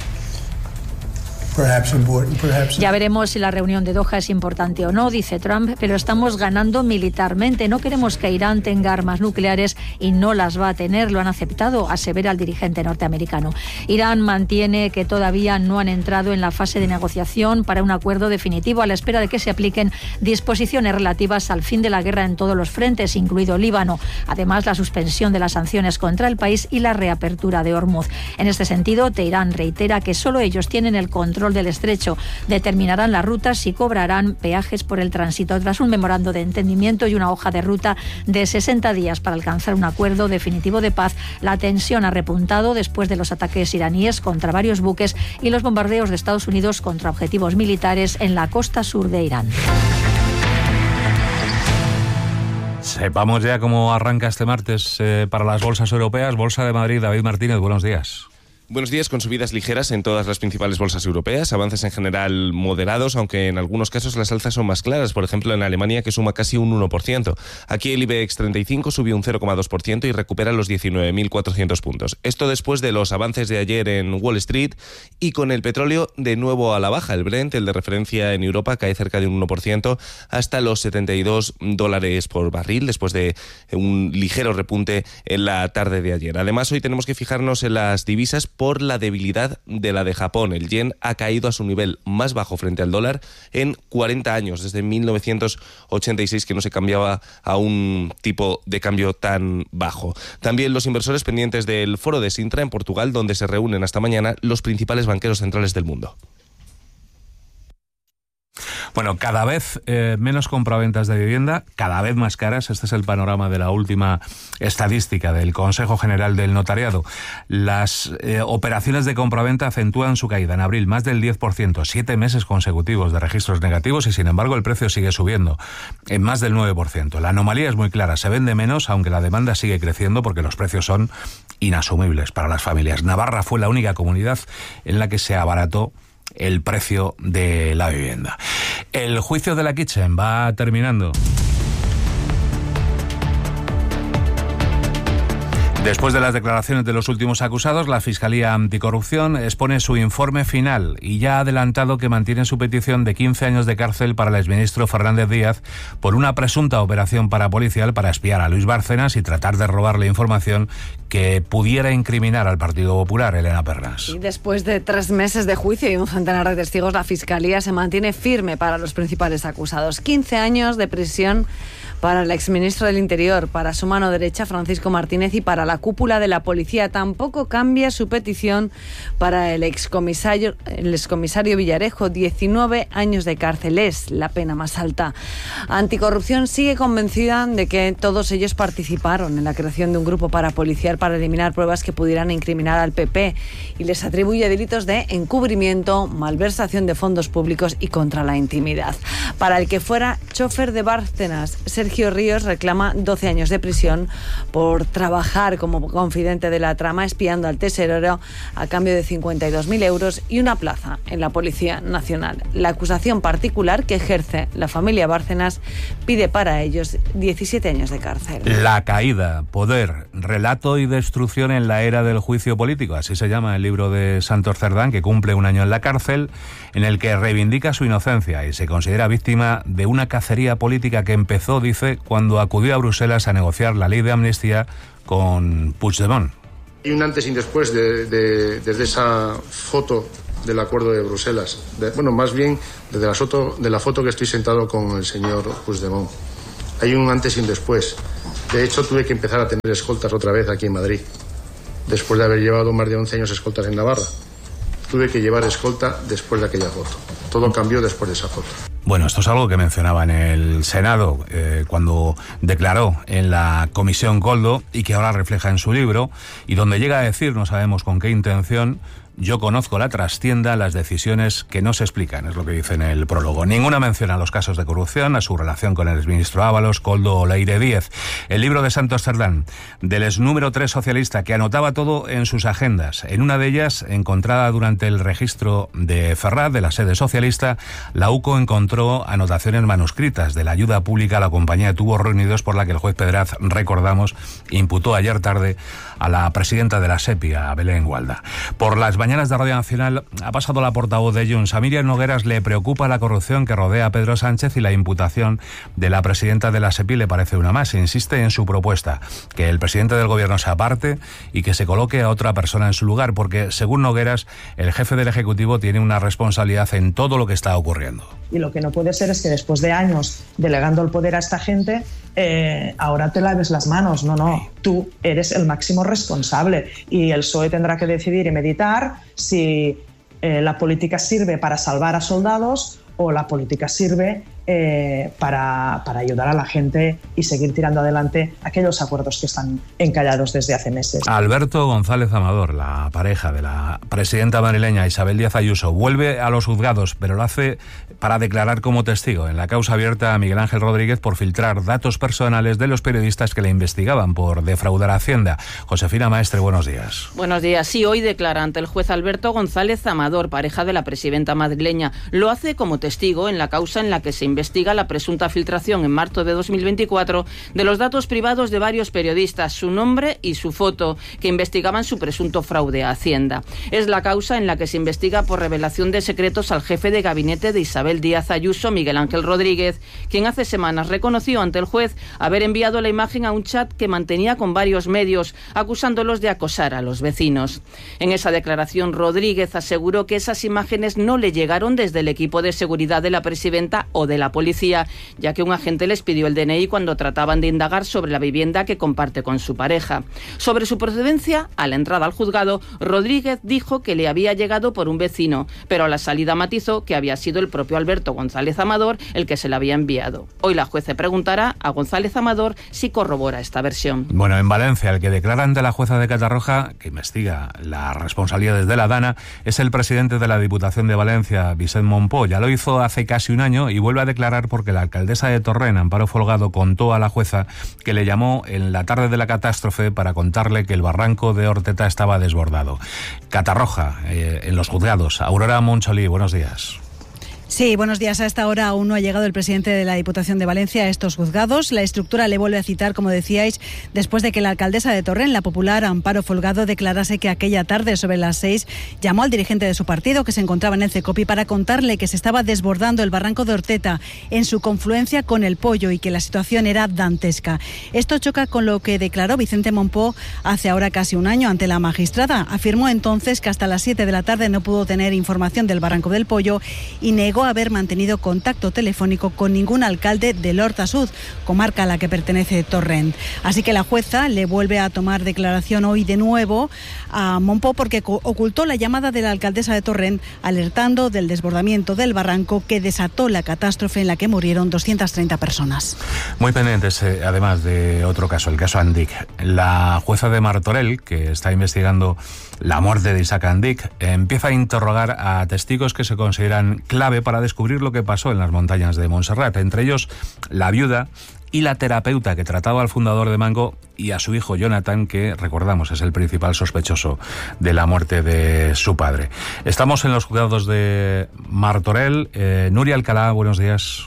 S4: Ya veremos si la reunión de Doha es importante o no, dice Trump, pero estamos ganando militarmente. No queremos que Irán tenga armas nucleares y no las va a tener, lo han aceptado, asevera el dirigente norteamericano. Irán mantiene que todavía no han entrado en la fase de negociación para un acuerdo definitivo, a la espera de que se apliquen disposiciones relativas al fin de la guerra en todos los frentes, incluido Líbano. Además, la suspensión de las sanciones contra el país y la reapertura de Hormuz. En este sentido, Teherán reitera que solo ellos tienen el control del estrecho, determinarán las rutas y cobrarán peajes por el tránsito. Tras un memorando de entendimiento y una hoja de ruta de 60 días para alcanzar un acuerdo definitivo de paz, la tensión ha repuntado después de los ataques iraníes contra varios buques y los bombardeos de Estados Unidos contra objetivos militares en la costa sur de Irán.
S1: Sepamos ya cómo arranca este martes para las bolsas europeas. Bolsa de Madrid, David Martínez, buenos días.
S17: Buenos días, con subidas ligeras en todas las principales bolsas europeas, avances en general moderados, aunque en algunos casos las alzas son más claras, por ejemplo en Alemania, que suma casi un 1%. Aquí el IBEX 35 subió un 0,2% y recupera los 19.400 puntos. Esto después de los avances de ayer en Wall Street y con el petróleo de nuevo a la baja. El Brent, el de referencia en Europa, cae cerca de un 1% hasta los $72 por barril, después de un ligero repunte en la tarde de ayer. Además, hoy tenemos que fijarnos en las divisas por la debilidad de la de Japón. El yen ha caído a su nivel más bajo frente al dólar en 40 años, desde 1986, que no se cambiaba a un tipo de cambio tan bajo. También los inversores pendientes del foro de Sintra en Portugal, donde se reúnen hasta mañana los principales banqueros centrales del mundo.
S1: Bueno, cada vez menos compraventas de vivienda, cada vez más caras. Este es el panorama de la última estadística del Consejo General del Notariado. Las operaciones de compraventa acentúan su caída. En abril, más del 10%, 7 meses consecutivos de registros negativos y, sin embargo, el precio sigue subiendo en más del 9%. La anomalía es muy clara. Se vende menos, aunque la demanda sigue creciendo porque los precios son inasumibles para las familias. Navarra fue la única comunidad en la que se abarató el precio de la vivienda. El juicio de la Kitchen va terminando. Después de las declaraciones de los últimos acusados, la Fiscalía Anticorrupción expone su informe final y ya ha adelantado que mantiene su petición de 15 años de cárcel para el exministro Fernández Díaz por una presunta operación parapolicial para espiar a Luis Bárcenas y tratar de robarle información que pudiera incriminar al Partido Popular. Elena Pernas.
S18: Y después de 3 meses de juicio y un centenar de testigos, la Fiscalía se mantiene firme para los principales acusados. 15 años de prisión para el exministro del Interior, para su mano derecha, Francisco Martínez, y para la cúpula de la policía. Tampoco cambia su petición para el excomisario Villarejo. 19 años de cárcel es la pena más alta. Anticorrupción sigue convencida de que todos ellos participaron en la creación de un grupo parapolicial para eliminar pruebas que pudieran incriminar al PP, y les atribuye delitos de encubrimiento, malversación de fondos públicos y contra la intimidad. Para el que fuera chofer de Bárcenas, Sergio Ríos reclama 12 años de prisión por trabajar como confidente de la trama, espiando al tesorero a cambio de 52.000 euros y una plaza en la Policía Nacional. La acusación particular que ejerce la familia Bárcenas pide para ellos 17 años de cárcel.
S1: La caída, poder, relato y destrucción en la era del juicio político. Así se llama el libro de Santos Cerdán, que cumple un año en la cárcel, en el que reivindica su inocencia y se considera víctima de una cacería política que empezó, dice, cuando acudió a Bruselas a negociar la ley de amnistía con Puigdemont.
S3: Y un antes y un después desde esa foto del acuerdo de Bruselas. Más bien desde la foto que estoy sentado con el señor Puigdemont. Hay un antes y un después. De hecho, tuve que empezar a tener escoltas otra vez aquí en Madrid, después de haber llevado más de 11 años escoltas en Navarra. Tuve que llevar escolta después de aquella foto. Todo cambió después de esa foto.
S1: Bueno, esto es algo que mencionaba en el Senado cuando declaró en la Comisión Koldo, y que ahora refleja en su libro, y donde llega a decir, no sabemos con qué intención: yo conozco la trastienda, las decisiones que no se explican, es lo que dice en el prólogo. Ninguna menciona a los casos de corrupción, a su relación con el exministro Ábalos, Koldo o Leire Díez. El libro de Santos Cerdán, del ex número 3 socialista, que anotaba todo en sus agendas. En una de ellas, encontrada durante el registro de Ferraz, de la sede socialista, la UCO encontró anotaciones manuscritas de la ayuda pública a la compañía de tubos reunidos, por la que el juez Pedraz, recordamos, imputó ayer tarde a la presidenta de la SEPI, a Belén Gualda. Por las mañanas de Radio Nacional ha pasado la portavoz de Junts. A Miriam Nogueras le preocupa la corrupción que rodea a Pedro Sánchez, y la imputación de la presidenta de la SEPI le parece una más. Insiste en su propuesta, que el presidente del gobierno se aparte y que se coloque a otra persona en su lugar, porque, según Nogueras, el jefe del Ejecutivo tiene una responsabilidad en todo lo que está ocurriendo.
S8: Y lo que no puede ser es que después de años delegando el poder a esta gente, ahora te laves las manos. No, tú eres el máximo responsable, y el PSOE tendrá que decidir y meditar si la política sirve para salvar a soldados o la política sirve para ayudar a la gente y seguir tirando adelante aquellos acuerdos que están encallados desde hace meses.
S1: Alberto González Amador, la pareja de la presidenta madrileña Isabel Díaz Ayuso, vuelve a los juzgados, pero lo hace para declarar como testigo en la causa abierta a Miguel Ángel Rodríguez por filtrar datos personales de los periodistas que le investigaban por defraudar a Hacienda. Josefina Maestre, buenos días.
S9: Buenos días. Sí, hoy declara ante el juez Alberto González Amador, pareja de la presidenta madrileña. Lo hace como testigo en la causa en la que se investiga la presunta filtración en marzo de 2024 de los datos privados de varios periodistas, su nombre y su foto, que investigaban su presunto fraude a Hacienda. Es la causa en la que se investiga por revelación de secretos al jefe de gabinete de Isabel Díaz Ayuso, Miguel Ángel Rodríguez, quien hace semanas reconoció ante el juez haber enviado la imagen a un chat que mantenía con varios medios, acusándolos de acosar a los vecinos. En esa declaración, Rodríguez aseguró que esas imágenes no le llegaron desde el equipo de seguridad de la presidenta o de la policía, ya que un agente les pidió el DNI cuando trataban de indagar sobre la vivienda que comparte con su pareja. Sobre su procedencia, a la entrada al juzgado, Rodríguez dijo que le había llegado por un vecino, pero a la salida matizó que había sido el propio Alberto González Amador el que se la había enviado. Hoy la jueza preguntará a González Amador si corrobora esta versión.
S1: Bueno, en Valencia, el que declara ante la jueza de Catarroja, que investiga las responsabilidades de la DANA, es el presidente de la Diputación de Valencia, Vicent Monpó. Ya lo hizo hace casi un año y vuelve a declarar porque la alcaldesa de Torrent, Amparo Folgado, contó a la jueza que le llamó en la tarde de la catástrofe para contarle que el barranco de Orteta estaba desbordado. Catarroja, en los juzgados. Aurora Moncholí, buenos días.
S10: Sí, buenos días. A esta hora aún no ha llegado el presidente de la Diputación de Valencia a estos juzgados. La estructura le vuelve a citar, como decíais, después de que la alcaldesa de Torrent, la popular Amparo Folgado, declarase que aquella tarde sobre las 6 llamó al dirigente de su partido, que se encontraba en el CECOPI, para contarle que se estaba desbordando el barranco de Orteta en su confluencia con el Pollo y que la situación era dantesca. Esto choca con lo que declaró Vicente Monpó hace ahora casi un año ante la magistrada. Afirmó entonces que hasta las 7 de la tarde no pudo tener información del barranco del Pollo y negó negó haber mantenido contacto telefónico con ningún alcalde del Horta Sud, comarca a la que pertenece Torrent. Así que la jueza le vuelve a tomar declaración hoy de nuevo a Monpó porque ocultó la llamada de la alcaldesa de Torrent alertando del desbordamiento del barranco que desató la catástrofe en la que murieron 230 personas.
S1: Muy pendientes, además de otro caso, el caso Andic. La jueza de Martorell, que está investigando la muerte de Isaac Andic, empieza a interrogar a testigos que se consideran clave para descubrir lo que pasó en las montañas de Montserrat, entre ellos la viuda y la terapeuta que trataba al fundador de Mango y a su hijo Jonathan, que, recordamos, es el principal sospechoso de la muerte de su padre. Estamos en los juzgados de Martorell. Nuria Alcalá, buenos días.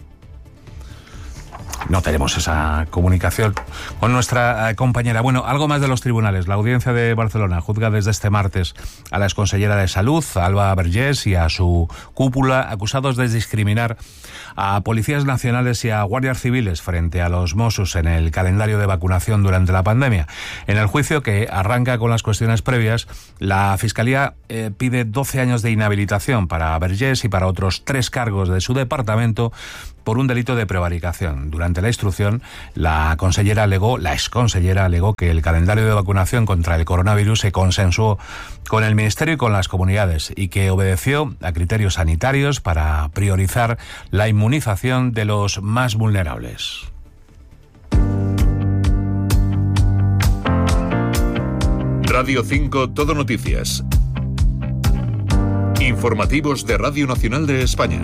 S1: No tenemos esa comunicación con nuestra compañera. Bueno, algo más de los tribunales. La Audiencia de Barcelona juzga desde este martes a la exconsellera de Salud, Alba Vergés, y a su cúpula, acusados de discriminar a policías nacionales y a guardias civiles frente a los Mossos en el calendario de vacunación durante la pandemia. En el juicio, que arranca con las cuestiones previas, la Fiscalía pide 12 años de inhabilitación para Vergés y para otros 3 cargos de su departamento por un delito de prevaricación. Durante la instrucción, la exconsellera alegó que el calendario de vacunación contra el coronavirus se consensuó con el Ministerio y con las comunidades y que obedeció a criterios sanitarios para priorizar la inmunización de los más vulnerables.
S2: Radio 5 Todo Noticias. Informativos de Radio Nacional de España.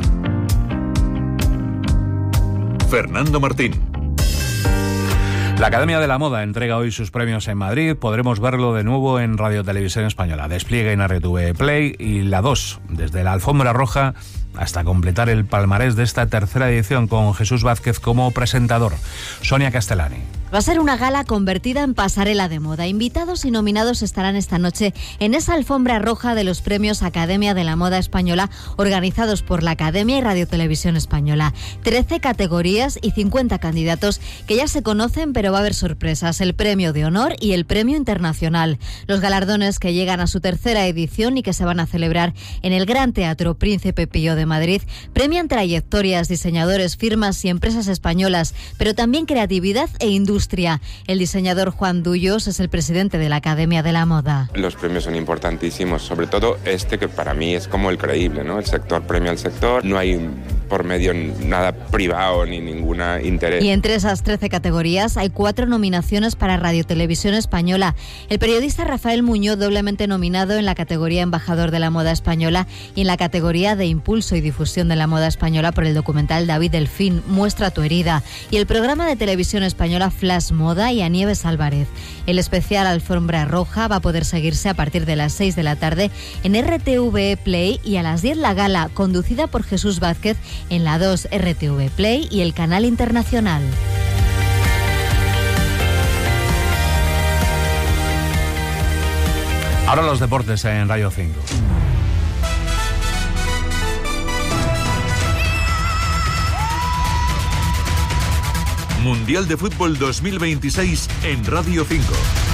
S2: Fernando Martín.
S1: La Academia de la Moda entrega hoy sus premios en Madrid. Podremos verlo de nuevo en Radio Televisión Española. Despliegue en RTV Play y La 2, desde la alfombra roja hasta completar el palmarés de esta tercera edición con Jesús Vázquez como presentador. Sonia Castellani.
S5: Va a ser una gala convertida en pasarela de moda. Invitados y nominados estarán esta noche en esa alfombra roja de los premios Academia de la Moda Española, organizados por la Academia y Radio Televisión Española. 13 categorías y 50 candidatos que ya se conocen, pero va a haber sorpresas. El premio de honor y el premio internacional. Los galardones que llegan a su tercera edición y que se van a celebrar en el Gran Teatro Príncipe Pío de Madrid premian trayectorias, diseñadores, firmas y empresas españolas, pero también creatividad e industria. El diseñador Juan Dullos es el presidente de la Academia de la Moda.
S14: Los premios son importantísimos, sobre todo este que para mí es como el creíble, ¿no? El sector premia al sector, no hay por medio nada privado ni ninguna interés.
S5: Y entre esas 13 categorías hay 4 nominaciones para Radio Televisión Española. El periodista Rafael Muñoz, doblemente nominado en la categoría Embajador de la Moda Española y en la categoría de Impulso y Difusión de la Moda Española por el documental David Delfín, Muestra tu herida, y el programa de televisión española Flash Moda y a Nieves Álvarez. El especial Alfombra Roja va a poder seguirse a partir de las 6 de la tarde en RTV Play y a las 10 la gala, conducida por Jesús Vázquez en la 2 RTV Play y el canal internacional.
S1: Ahora los deportes en Radio 5.
S2: Mundial de Fútbol 2026 en Radio 5.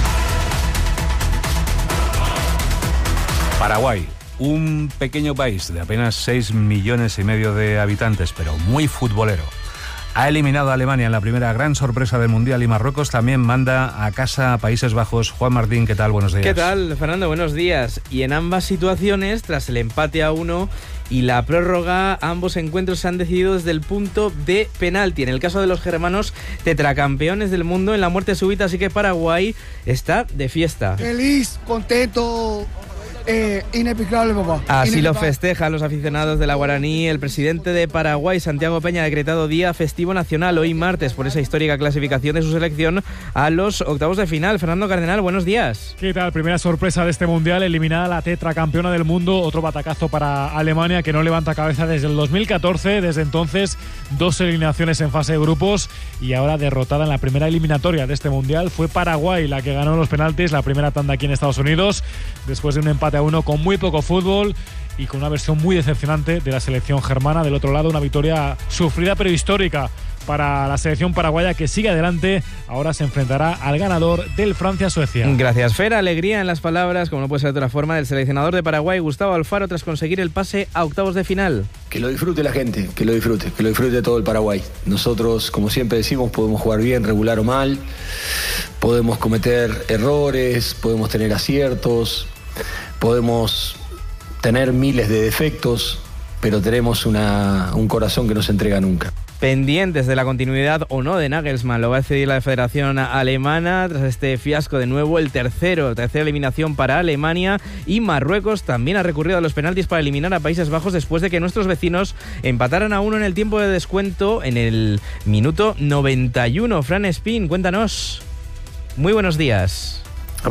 S1: Paraguay, un pequeño país de apenas 6,5 millones de habitantes, pero muy futbolero. Ha eliminado a Alemania en la primera gran sorpresa del Mundial y Marruecos también manda a casa a Países Bajos. Juan Martín, ¿qué tal? Buenos días.
S19: ¿Qué tal, Fernando? Buenos días. Y en ambas situaciones, tras el empate a 1 y la prórroga, ambos encuentros se han decidido desde el punto de penalti. En el caso de los germanos, tetracampeones del mundo en la muerte súbita, así que Paraguay está de fiesta.
S20: Feliz, contento, inexplicable, papá.
S19: Así lo festejan los aficionados de la Guaraní. El presidente de Paraguay, Santiago Peña, ha decretado día festivo nacional hoy martes por esa histórica clasificación de su selección a los octavos de final. Fernando Cardenal, buenos días.
S21: ¿Qué tal? Primera sorpresa de este Mundial, eliminada la tetracampeona del mundo. Otro batacazo para Alemania, que no levanta cabeza desde el 2014. Desde entonces, 2 eliminaciones en fase de grupos y ahora derrotada en la primera eliminatoria de este Mundial. Fue Paraguay la que ganó los penaltis, la primera tanda aquí en Estados Unidos, después de un empate a 1 con muy poco fútbol. y con una versión muy decepcionante de la selección germana. Del otro lado, una victoria sufrida pero histórica para la selección paraguaya, que sigue adelante. Ahora se enfrentará al ganador del Francia-Suecia.
S19: Gracias, Fer. Alegría en las palabras, como no puede ser de otra forma, del seleccionador de Paraguay, Gustavo Alfaro, tras conseguir el pase a octavos de final.
S6: Que lo disfrute la gente, que lo disfrute todo el Paraguay. Nosotros, como siempre decimos, podemos jugar bien, regular o mal, podemos cometer errores, podemos tener aciertos, podemos tener miles de defectos, pero tenemos un corazón que no se entrega nunca.
S19: Pendientes de la continuidad o no de Nagelsmann, lo va a decidir la Federación Alemana tras este fiasco. De nuevo, tercera eliminación para Alemania, y Marruecos también ha recurrido a los penaltis para eliminar a Países Bajos después de que nuestros vecinos empataran a 1 en el tiempo de descuento en el minuto 91. Fran Espín, cuéntanos. Muy buenos días.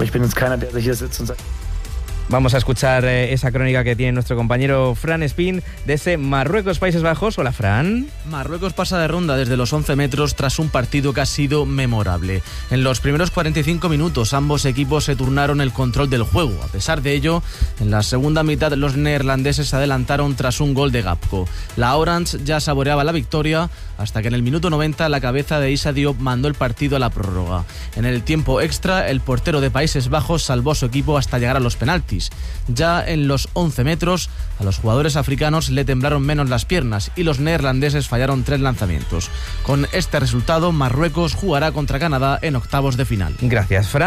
S19: Vamos a escuchar esa crónica que tiene nuestro compañero Fran Espín de ese Marruecos-Países Bajos. Hola, Fran.
S7: Marruecos pasa de ronda desde los 11 metros tras un partido que ha sido memorable. En los primeros 45 minutos ambos equipos se turnaron el control del juego. A pesar de ello, en la segunda mitad los neerlandeses se adelantaron tras un gol de Gapco. La Orange ya saboreaba la victoria hasta que en el minuto 90 la cabeza de Issa Diop mandó el partido a la prórroga. En el tiempo extra, el portero de Países Bajos salvó a su equipo hasta llegar a los penaltis. Ya en los 11 metros, a los jugadores africanos le temblaron menos las piernas y los neerlandeses fallaron 3 lanzamientos. Con este resultado, Marruecos jugará contra Canadá en octavos de final.
S19: Gracias, Fran.